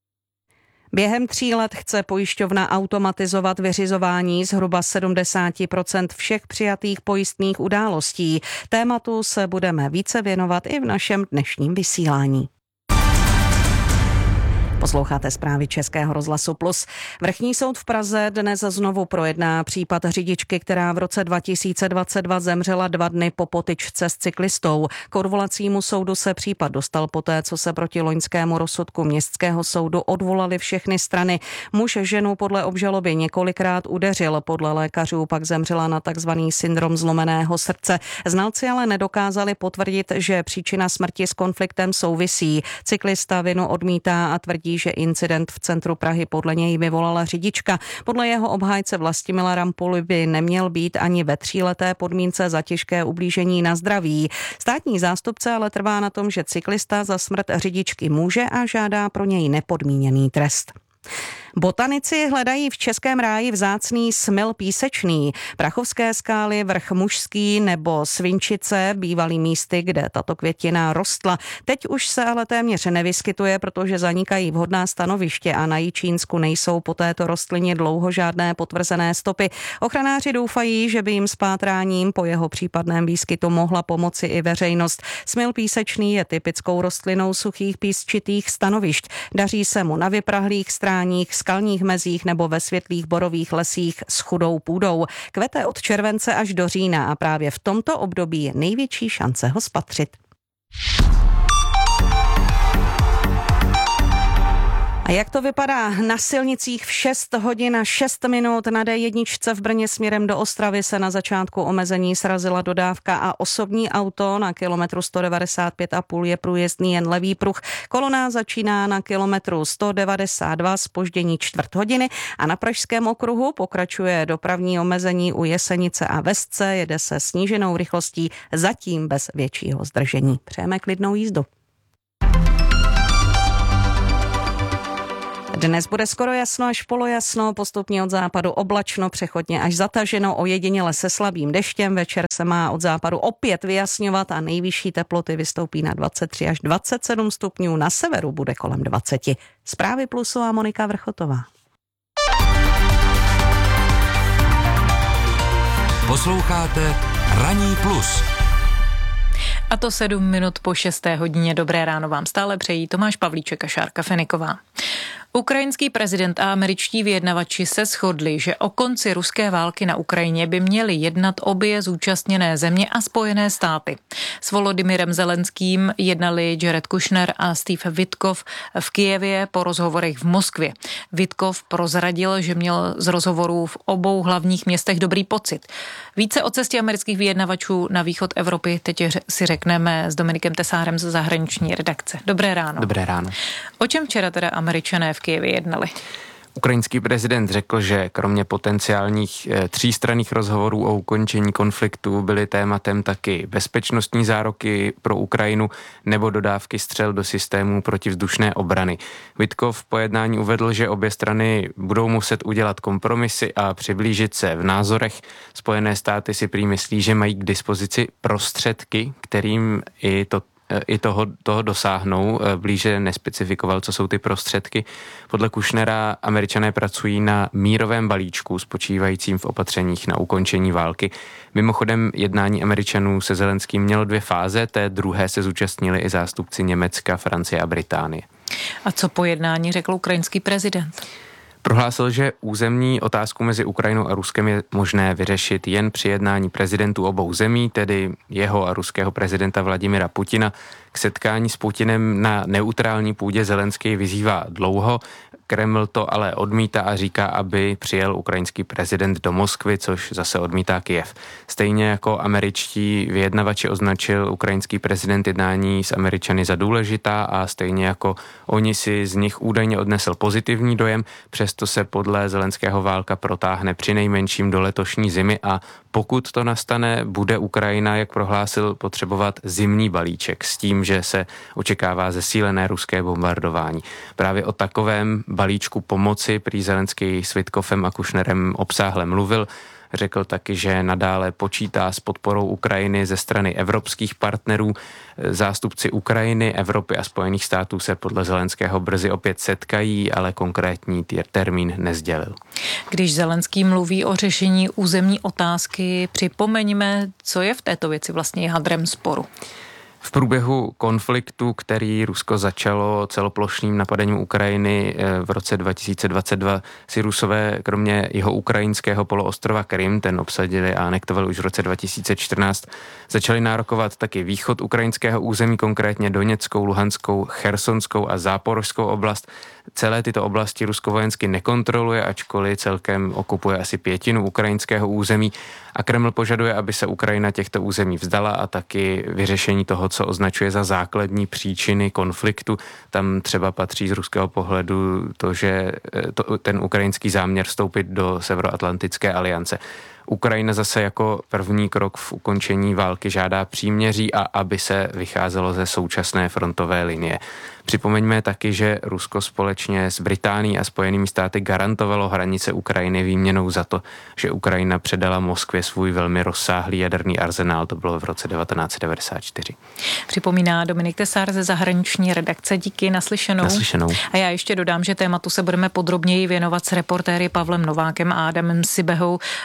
Během tří let chce pojišťovna automatizovat vyřizování zhruba sedmdesát procent všech přijatých pojistných událostí. Tématu se budeme více věnovat i v našem dnešním vysílání. Posloucháte zprávy Českého rozhlasu Plus. Vrchní soud v Praze dnes znovu projedná případ řidičky, která v roce dva tisíce dvacet dva zemřela dva dny po potyčce s cyklistou. K odvolacímu soudu se případ dostal poté, co se proti loňskému rozsudku městského soudu odvolali všechny strany. Muž ženu podle obžaloby několikrát udeřil, podle lékařů pak zemřela na takzvaný syndrom zlomeného srdce. Znalci ale nedokázali potvrdit, že příčina smrti s konfliktem souvisí. Cyklista vinu odmítá a tvrdí, že incident v centru Prahy podle něj vyvolala řidička. Podle jeho obhájce Vlastimila Rampuly by neměl být ani ve tříleté podmínce za těžké ublížení na zdraví. Státní zástupce ale trvá na tom, že cyklista za smrt řidičky může a žádá pro něj nepodmíněný trest. Botanici hledají v Českém ráji vzácný smil písečný. Prachovské skály, vrch Mužský nebo Svinčice bývaly místy, kde tato květina rostla. Teď už se ale téměř nevyskytuje, protože zanikají vhodná stanoviště a na Jičínsku nejsou po této rostlině dlouho žádné potvrzené stopy. Ochranáři doufají, že by jim s pátráním po jeho případném výskytu mohla pomoci i veřejnost. Smil písečný je typickou rostlinou suchých písčitých stanovišť. Daří se mu na vyprahlých stráních, skalních mezích nebo ve světlých borových lesích s chudou půdou. Kvete od července až do října a právě v tomto období je největší šance ho spatřit. A jak to vypadá na silnicích v šest hodin a šest minut? Na dé jedna v Brně směrem do Ostravy se na začátku omezení srazila dodávka a osobní auto. Na kilometru sto devadesát pět a půl je průjezdný jen levý pruh. Kolona začíná na kilometru sto devadesát dva, zpoždění čtvrt hodiny a na Pražském okruhu pokračuje dopravní omezení u Jesenice a Vesce. Jede se sníženou rychlostí, zatím bez většího zdržení. Přejeme klidnou jízdu. Dnes bude skoro jasno až polojasno, postupně od západu oblačno, přechodně až zataženo, ojediněle se slabým deštěm. Večer se má od západu opět vyjasňovat a nejvyšší teploty vystoupí na dvacet tři až dvacet sedm stupňů, na severu bude kolem dvacet. Zprávy Plusová Monika Vrchotová.
Posloucháte Ranní plus.
A to sedm minut po šesté hodině. Dobré ráno vám stále přejí Tomáš Pavlíček a Šárka Feniková. Ukrajinský prezident a američtí vyjednavači se shodli, že o konci ruské války na Ukrajině by měly jednat obě zúčastněné země a Spojené státy. S Volodymyrem Zelenským jednali Jared Kushner a Steve Witkov v Kyjevě po rozhovorech v Moskvě. Witkov prozradil, že měl z rozhovorů v obou hlavních městech dobrý pocit. Více o cestě amerických vyjednavačů na východ Evropy teď si řekneme s Dominikem Tesárem z zahraniční redakce. Dobré ráno.
Dobré ráno.
O čem včera teda Američané v Kyjevě jednali?
Ukrajinský prezident řekl, že kromě potenciálních třístranných rozhovorů o ukončení konfliktu byly tématem taky bezpečnostní záruky pro Ukrajinu nebo dodávky střel do systémů protivzdušné obrany. Witkov po jednání uvedl, že obě strany budou muset udělat kompromisy a přiblížit se v názorech. Spojené státy si prý myslí, že mají k dispozici prostředky, kterým i to i toho, toho dosáhnou. Blíže nespecifikoval, co jsou ty prostředky. Podle Kushnera Američané pracují na mírovém balíčku spočívajícím v opatřeních na ukončení války. Mimochodem jednání Američanů se Zelenským mělo dvě fáze, té druhé se zúčastnili i zástupci Německa, Francie a Británie.
A co po jednání řekl ukrajinský prezident?
Prohlásil, že územní otázku mezi Ukrajinou a Ruskem je možné vyřešit jen při jednání prezidentů obou zemí, tedy jeho a ruského prezidenta Vladimira Putina. K setkání s Putinem na neutrální půdě Zelenský vyzývá dlouho. Kreml to ale odmítá a říká, aby přijel ukrajinský prezident do Moskvy, což zase odmítá Kyjev. Stejně jako američtí vyjednavači označil ukrajinský prezident jednání s Američany za důležitá a stejně jako oni si z nich údajně odnesl pozitivní dojem, přesto se podle Zelenského válka protáhne přinejmenším do letošní zimy a pokud to nastane, bude Ukrajina, jak prohlásil, potřebovat zimní balíček s tím, že se očekává zesílené ruské bombardování. Právě o takovém balíčku pomoci prý Zelenský s Witkovem a Kushnerem obsáhle mluvil. Řekl taky, že nadále počítá s podporou Ukrajiny ze strany evropských partnerů. Zástupci Ukrajiny, Evropy a Spojených států se podle Zelenského brzy opět setkají, ale konkrétní termín nesdělil.
Když Zelenský mluví o řešení územní otázky, připomeňme, co je v této věci vlastně jádrem sporu.
V průběhu konfliktu, který Rusko začalo celoplošným napadením Ukrajiny v roce dva tisíce dvacet dva, si Rusové kromě jeho ukrajinského poloostrova Krym, ten obsadili a anektovali už v roce dva tisíce čtrnáct, začali nárokovat taky východ ukrajinského území, konkrétně Doněckou, Luhanskou, Chersonskou a Záporožskou oblast. Celé tyto oblasti Rusko vojensky nekontroluje, ačkoliv celkem okupuje asi pětinu ukrajinského území a Kreml požaduje, aby se Ukrajina těchto území vzdala a taky vyřešení toho, co označuje za základní příčiny konfliktu. Tam třeba patří z ruského pohledu to, že to, ten ukrajinský záměr vstoupit do Severoatlantické aliance. Ukrajina zase jako první krok v ukončení války žádá příměří a aby se vycházelo ze současné frontové linie. Připomeňme taky, že Rusko společně s Británií a Spojenými státy garantovalo hranice Ukrajiny výměnou za to, že Ukrajina předala Moskvě svůj velmi rozsáhlý jaderný arzenál. To bylo v roce devatenáct set devadesát čtyři.
Připomíná Dominik Tesár ze zahraniční redakce. Díky, naslyšenou.
Naslyšenou.
A já ještě dodám, že tématu se budeme podrobněji věnovat s reportéry Pavlem Novákem a Adamem Sibehou po sedmé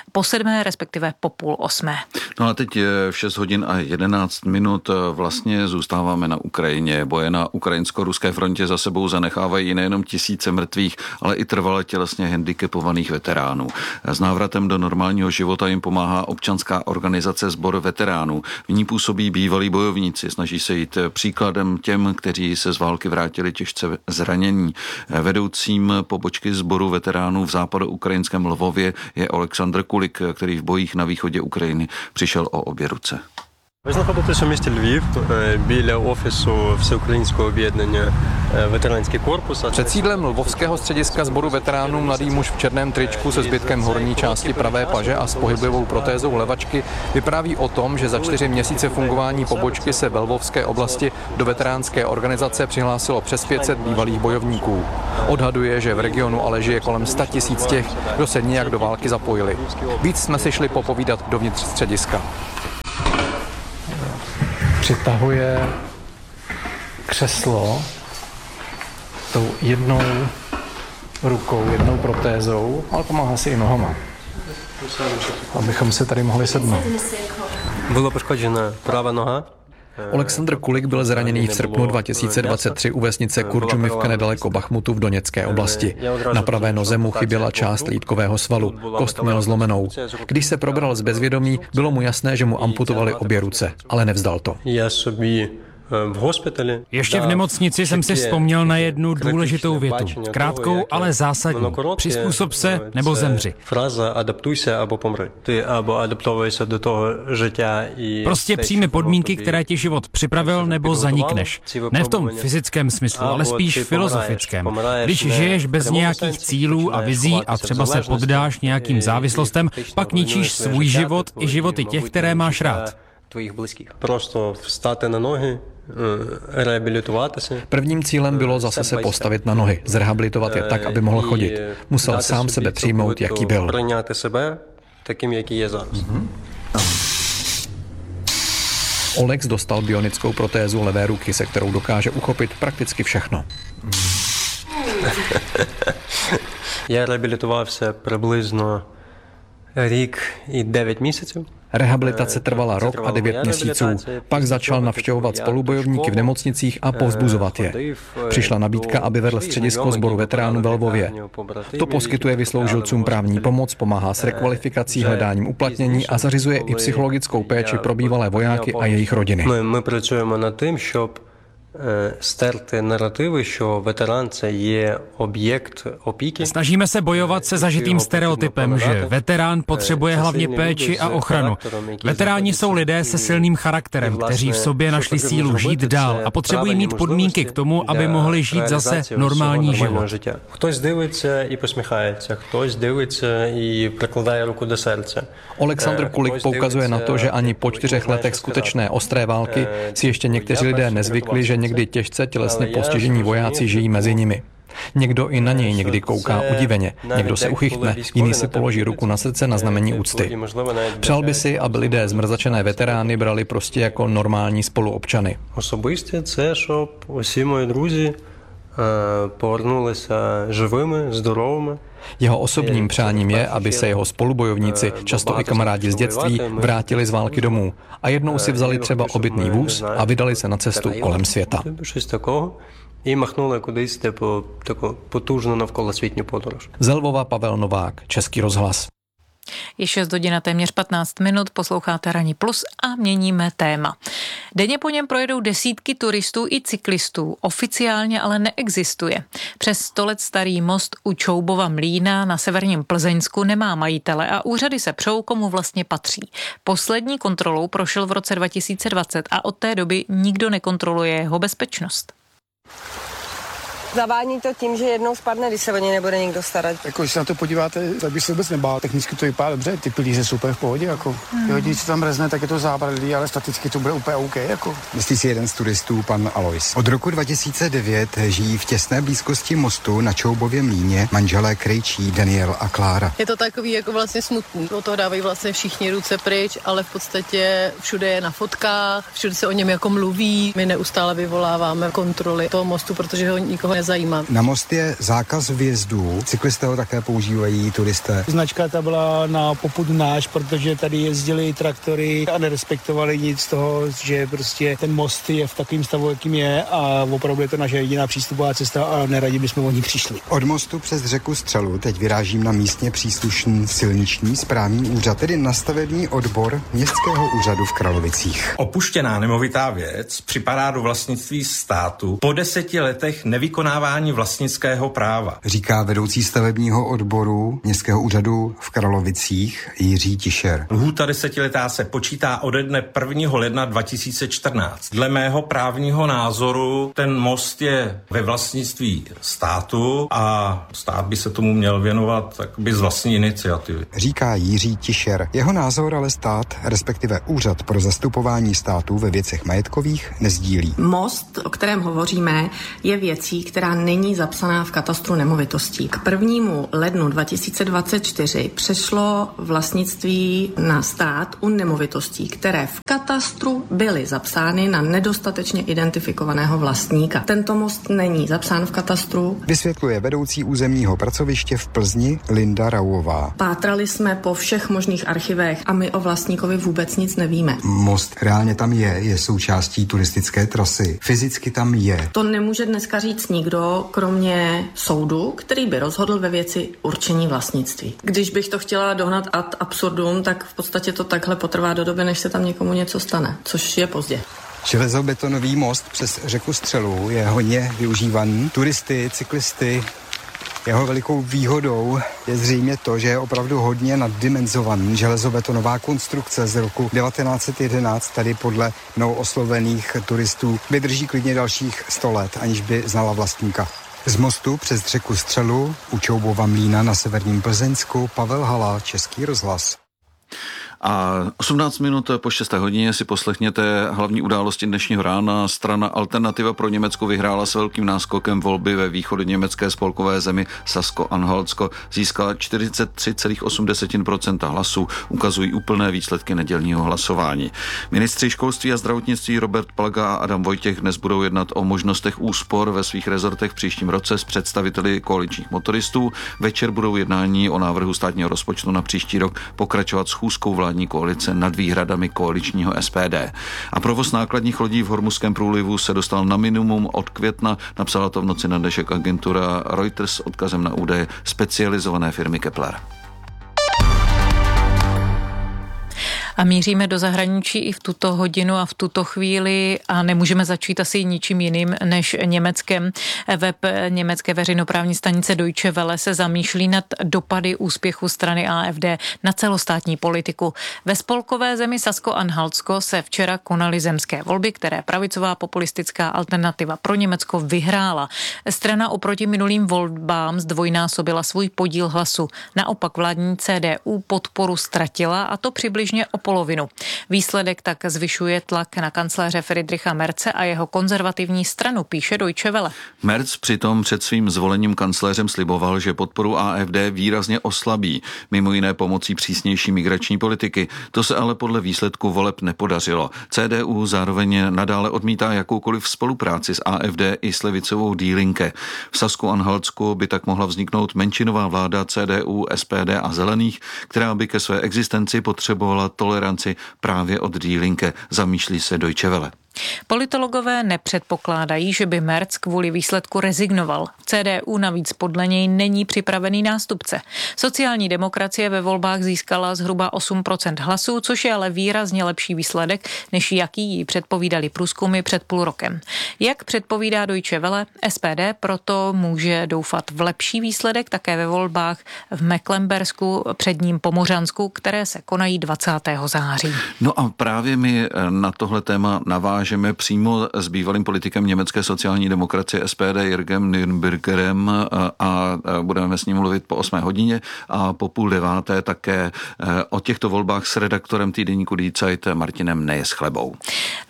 osmé, respektive po půl osmé.
No a teď je v šest hodin a jedenáct minut. Vlastně zůstáváme na Ukrajině. Boje na ukrajinsko-ruské frontě za sebou zanechávají nejenom tisíce mrtvých, ale i trvale tělesně handicapovaných veteránů. S návratem do normálního života jim pomáhá občanská organizace Sbor veteránů. V ní působí bývalí bojovníci. Snaží se jít příkladem těm, kteří se z války vrátili těžce zranění. Vedoucím pobočky Sboru veteránů v západoukrajinském Lvově je Oleksandr Kulik, který v bojích na východě Ukrajiny přišel o obě ruce.
Ви знаходитесь у місті Львів біля офісу Всеукраїнського об'єднання Ветеранський корпус.
Před sídlem Lvovského střediska Sboru veteránů mladý muž v černém tričku se zbytkem horní části pravé paže a s pohybovou protézou levačky vypráví o tom, že za čtyři měsíce fungování pobočky se ve Lvovské oblasti do veteránské organizace přihlásilo přes pět set bývalých bojovníků. Odhaduje, že v regionu ale žije kolem sta tisíc těch, kdo se nějak do války zapojili. Víc jsme si šli popovídat dovnitř střediska.
Přitahuje křeslo tou jednou rukou, jednou protézou, ale pomáhá si i nohama, abychom se tady mohli sednout.
Byla poškodzena pravá noha.
Oleksandr Kulik byl zraněný v srpnu dva tisíce dvacet tři u vesnice Kurdžumivka nedaleko Bachmutu v Doněcké oblasti. Na pravé noze mu chyběla část lýtkového svalu. Kost měl zlomenou. Když se probral z bezvědomí, bylo mu jasné, že mu amputovali obě ruce, ale nevzdal to.
Ještě v nemocnici jsem si vzpomněl na jednu důležitou větu. Krátkou, ale zásadní. Přizpůsob se nebo zemři. Prostě přijmi podmínky, které ti život připravil, nebo zanikneš. Ne v tom fyzickém smyslu, ale spíš filozofickém. Když žiješ bez nějakých cílů a vizí a třeba se poddáš nějakým závislostem, pak ničíš svůj život i životy těch, které máš rád.
Tvojich blízkých. Prostě vstát na nohy, rehabilitovat se.
Prvním cílem bylo zase se postavit na nohy, zrehabilitovat je tak, aby mohl chodit. Musel sám sebe přijmout, jaký byl.
Přijímat sebe takým, jaký je зараз. Mm-hmm.
Olex dostal bionickou protézu levé ruky, se kterou dokáže uchopit prakticky všechno.
Já rehabilitoval se přibližně rok i devět měsíců.
Rehabilitace trvala rok a devět měsíců. Pak začal navštěvovat spolubojovníky v nemocnicích a povzbuzovat je. Přišla nabídka, aby vedl středisko Sboru veteránů ve Lvově. To poskytuje vysloužilcům právní pomoc, pomáhá s rekvalifikací, hledáním uplatnění a zařizuje i psychologickou péči pro bývalé vojáky a jejich rodiny.
My pracujeme na tím, щоб sтерти наративи, що ветеран це є об'єкт опіки.
Snažíme se bojovat se zažitým stereotypem, že veterán potřebuje hlavně péči a ochranu. Veteráni jsou lidé se silným charakterem, kteří v sobě našli sílu žít dál a potřebují mít podmínky k tomu, aby mohli žít zase normální život.
Хтось дивиться і посміхається, хтось дивиться і прикладає руку до серця.
Oleksandr Kulik poukazuje na to, že ani po čtyřech letech skutečné ostré války si ještě někteří lidé nezvykli, že někdy těžce tělesně postižení vojáci žijí mezi nimi. Někdo i na něj někdy kouká udiveně, někdo se uchychtne, jiný si položí ruku na srdce na znamení úcty. Přál by si, aby lidé zmrzačené veterány brali prostě jako normální spoluobčany.
Особисте це, щоб усі мої друзі повернулися живими, здоровими.
Jeho osobním přáním je, aby se jeho spolubojovníci, často i kamarádi z dětství, vrátili z války domů a jednou si vzali třeba obytný vůz a vydali se na cestu kolem světa.
І махнули кудись, типу, таку потужну навколосвітню подорож.
Ze Lvova Pavel Novák, Český rozhlas.
Je šest hodin a téměř patnáct minut, posloucháte Ranní plus a měníme téma. Denně po něm projedou desítky turistů i cyklistů, oficiálně ale neexistuje. Přes sto let starý most u Čoubova mlýna na severním Plzeňsku nemá majitele a úřady se přou, komu vlastně patří. Poslední kontrolou prošel v roce dva tisíce dvacet a od té doby nikdo nekontroluje jeho bezpečnost.
Zavání to tím, že jednou spadne, když se o něj nebude nikdo starat.
Jako, když se na to podíváte, tak by se vůbec nebál. Technicky to vypadá dobře, ty pilíře jsou úplně v pohodě. Jako. Hmm. Když se tam rezne, tak je to zábradlí, ale staticky to bude úplně OK. Jako.
Myslí si jeden z turistů, pan Alois. Od roku dva tisíce devět žijí v těsné blízkosti mostu na Čoubově mlýně manželé Krejčí, Daniel a Klára.
Je to takový jako vlastně smutný. O toho dávají vlastně všichni ruce pryč, ale v podstatě všude je na fotkách, všude se o něm jako mluví. My neustále vyvoláváme kontroly toho mostu, protože ho nikoho nezajímat.
Na most je zákaz vjezdu, cyklisté ho také používají, turisté.
Značka ta byla na popud náš, protože tady jezdili traktory a nerespektovali nic z toho, že prostě ten most je v takovém stavu, jakým je a opravdu je to naše jediná přístupová cesta a neradi bychom o ní přišli.
Od mostu přes řeku Střelu teď vyrážím na místně příslušný silniční správní úřad, tedy na stavební odbor Městského úřadu v Kralovicích.
Opuštěná nemovitá věc připadá do vlastnictví státu po deseti letech nevykonávání vlastnického práva.
Říká vedoucí stavebního odboru Městského úřadu v Kralovicích Jiří Tišer.
Lhůta desetiletá se počítá ode dne prvního ledna dva tisíce čtrnáct. Dle mého právního názoru ten most je ve vlastnictví státu a stát by se tomu měl věnovat takoby z vlastní iniciativy.
Říká Jiří Tišer. Jeho názor ale stát, respektive Úřad pro zastupování státu ve věcech majetkových, nezdílí.
Most, o kterém hovoříme, je věcí, která není zapsaná v katastru nemovitostí. K prvnímu lednu dva tisíce dvacet čtyři přešlo vlastnictví na stát u nemovitostí, které v katastru byly zapsány na nedostatečně identifikovaného vlastníka. Tento most není zapsán v katastru.
Vysvětluje vedoucí územního pracoviště v Plzni Linda Rauová.
Pátrali jsme po všech možných archivech a my o vlastníkovi vůbec nic nevíme.
Most reálně tam je, je součástí turistické trasy. Fyzicky tam je.
To nemůže dneska říct nikdo, kromě soudu, který by rozhodl ve věci určení vlastnictví. Když bych to chtěla dohnat ad absurdum, tak v podstatě to takhle potrvá do doby, než se tam někomu něco stane, což je pozdě.
Železobetonový most přes řeku Střelu je hodně využívaný turisty, cyklisty. Jeho velikou výhodou je zřejmě to, že je opravdu hodně naddimenzovaný. Železobetonová konstrukce z roku devatenáct set jedenáct tady podle mnou oslovených turistů vydrží klidně dalších sto let, aniž by znala vlastníka. Z mostu přes řeku Střelu u Čoubova mlýna na severním Plzeňsku Pavel Hala, Český rozhlas.
A osmnáct minut po šesté hodině si poslechněte hlavní události dnešního rána. Strana Alternativa pro Německo vyhrála s velkým náskokem volby ve východoněmecké spolkové zemi Sasko-Anhaltsko. Získala čtyřicet tři celá osm procenta hlasů, ukazují úplné výsledky nedělního hlasování. Ministři školství a zdravotnictví Robert Plaga a Adam Vojtěch dnes budou jednat o možnostech úspor ve svých rezortech v příštím roce s představiteli koaličních motoristů. Večer budou jednání o návrhu státního rozpočtu na příští rok pokračovat schůzkou vládní koalice nad výhradami koaličního S P D. A provoz nákladních lodí v Hormuzském průlivu se dostal na minimum od května, napsala to v noci na dnešek agentura Reuters s odkazem na údaje specializované firmy Kepler.
A míříme do zahraničí i v tuto hodinu a v tuto chvíli a nemůžeme začít asi ničím jiným než Německem. Web německé veřejnoprávní stanice Deutsche Welle se zamýšlí nad dopady úspěchu strany A F D na celostátní politiku. Ve spolkové zemi Sasko-Anhaltsko se včera konaly zemské volby, které pravicová populistická Alternativa pro Německo vyhrála. Strana oproti minulým volbám zdvojnásobila svůj podíl hlasu. Naopak vládní C D U podporu ztratila, a to přibližně o polovinu. Výsledek tak zvyšuje tlak na kancléře Friedricha Merze a jeho konzervativní stranu, píše Deutsche Welle.
Merz přitom před svým zvolením kancléřem sliboval, že podporu A F D výrazně oslabí, mimo jiné pomocí přísnější migrační politiky. To se ale podle výsledku voleb nepodařilo. C D U zároveň nadále odmítá jakoukoliv spolupráci s A F D i s levicovou Die Linke. V Sasku-Anhaltsku by tak mohla vzniknout menšinová vláda C D U, S P D a Zelených, která by ke své existenci potřebovala toleranci právě od Die Linke, zamýšlí se Deutsche Welle.
Politologové nepředpokládají, že by Merz kvůli výsledku rezignoval. C D U navíc podle něj není připravený nástupce. Sociální demokracie ve volbách získala zhruba osm procent hlasů, což je ale výrazně lepší výsledek, než jaký jí předpovídali průzkumy před půl rokem. Jak předpovídá Deutsche Welle, S P D proto může doufat v lepší výsledek také ve volbách v Mecklenburgsku, předním Pomořansku, které se konají dvacátého září.
No a právě my na tohle téma navážeme přímo s bývalým politikem německé sociální demokracie S P D Jürgem Nürnbergerem a budeme s ním mluvit po osmé hodině a po půl deváté také o těchto volbách s redaktorem týdeníku Die Zeit Martinem Nejeschlebou.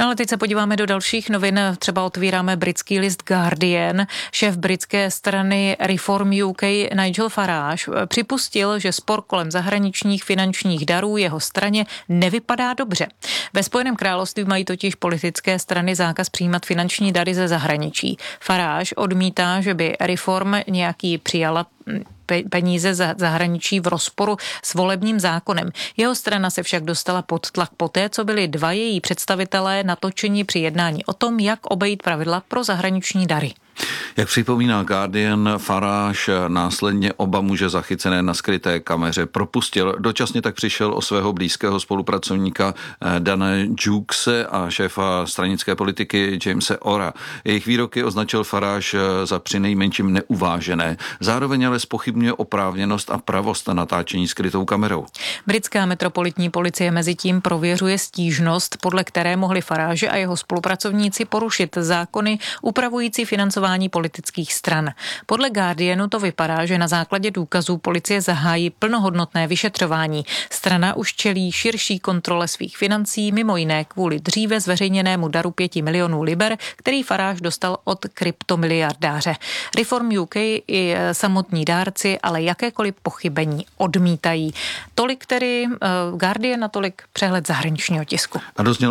No ale teď se podíváme do dalších novin. Třeba otvíráme britský list Guardian. Šéf britské strany Reform U K Nigel Farage připustil, že spor kolem zahraničních finančních darů jeho straně nevypadá dobře. Ve Spojeném království mají totiž politické strany zákaz přijímat finanční dary ze zahraničí. Farage odmítá, že by Reform nějaký přijala peníze za zahraničí v rozporu s volebním zákonem. Jeho strana se však dostala pod tlak poté, co byli dva její představitelé natočeni při jednání o tom, jak obejít pravidla pro zahraniční dary.
Jak připomíná Guardian, Farage následně oba muže zachycené na skryté kameře propustil. Dočasně tak přišel o svého blízkého spolupracovníka Dana Jukese a šéfa stranické politiky Jamese Ora. Jejich výroky označil Farage za přinejmenším neuvážené. Zároveň ale zpochybňuje oprávněnost a pravost natáčení skrytou kamerou.
Britská metropolitní policie mezitím prověřuje stížnost, podle které mohli Farage a jeho spolupracovníci porušit zákony upravující financování politických stran. Podle Guardianu to vypadá, že na základě důkazů policie zahájí plnohodnotné vyšetřování. Strana už čelí širší kontrole svých financí, mimo jiné kvůli dříve zveřejněnému daru pěti milionů liber, který Farage dostal od kryptomiliardáře. Reform U K i samotní dárci ale jakékoliv pochybení odmítají. Tolik tedy Guardian a tolik přehled zahraničního tisku.
A dozněl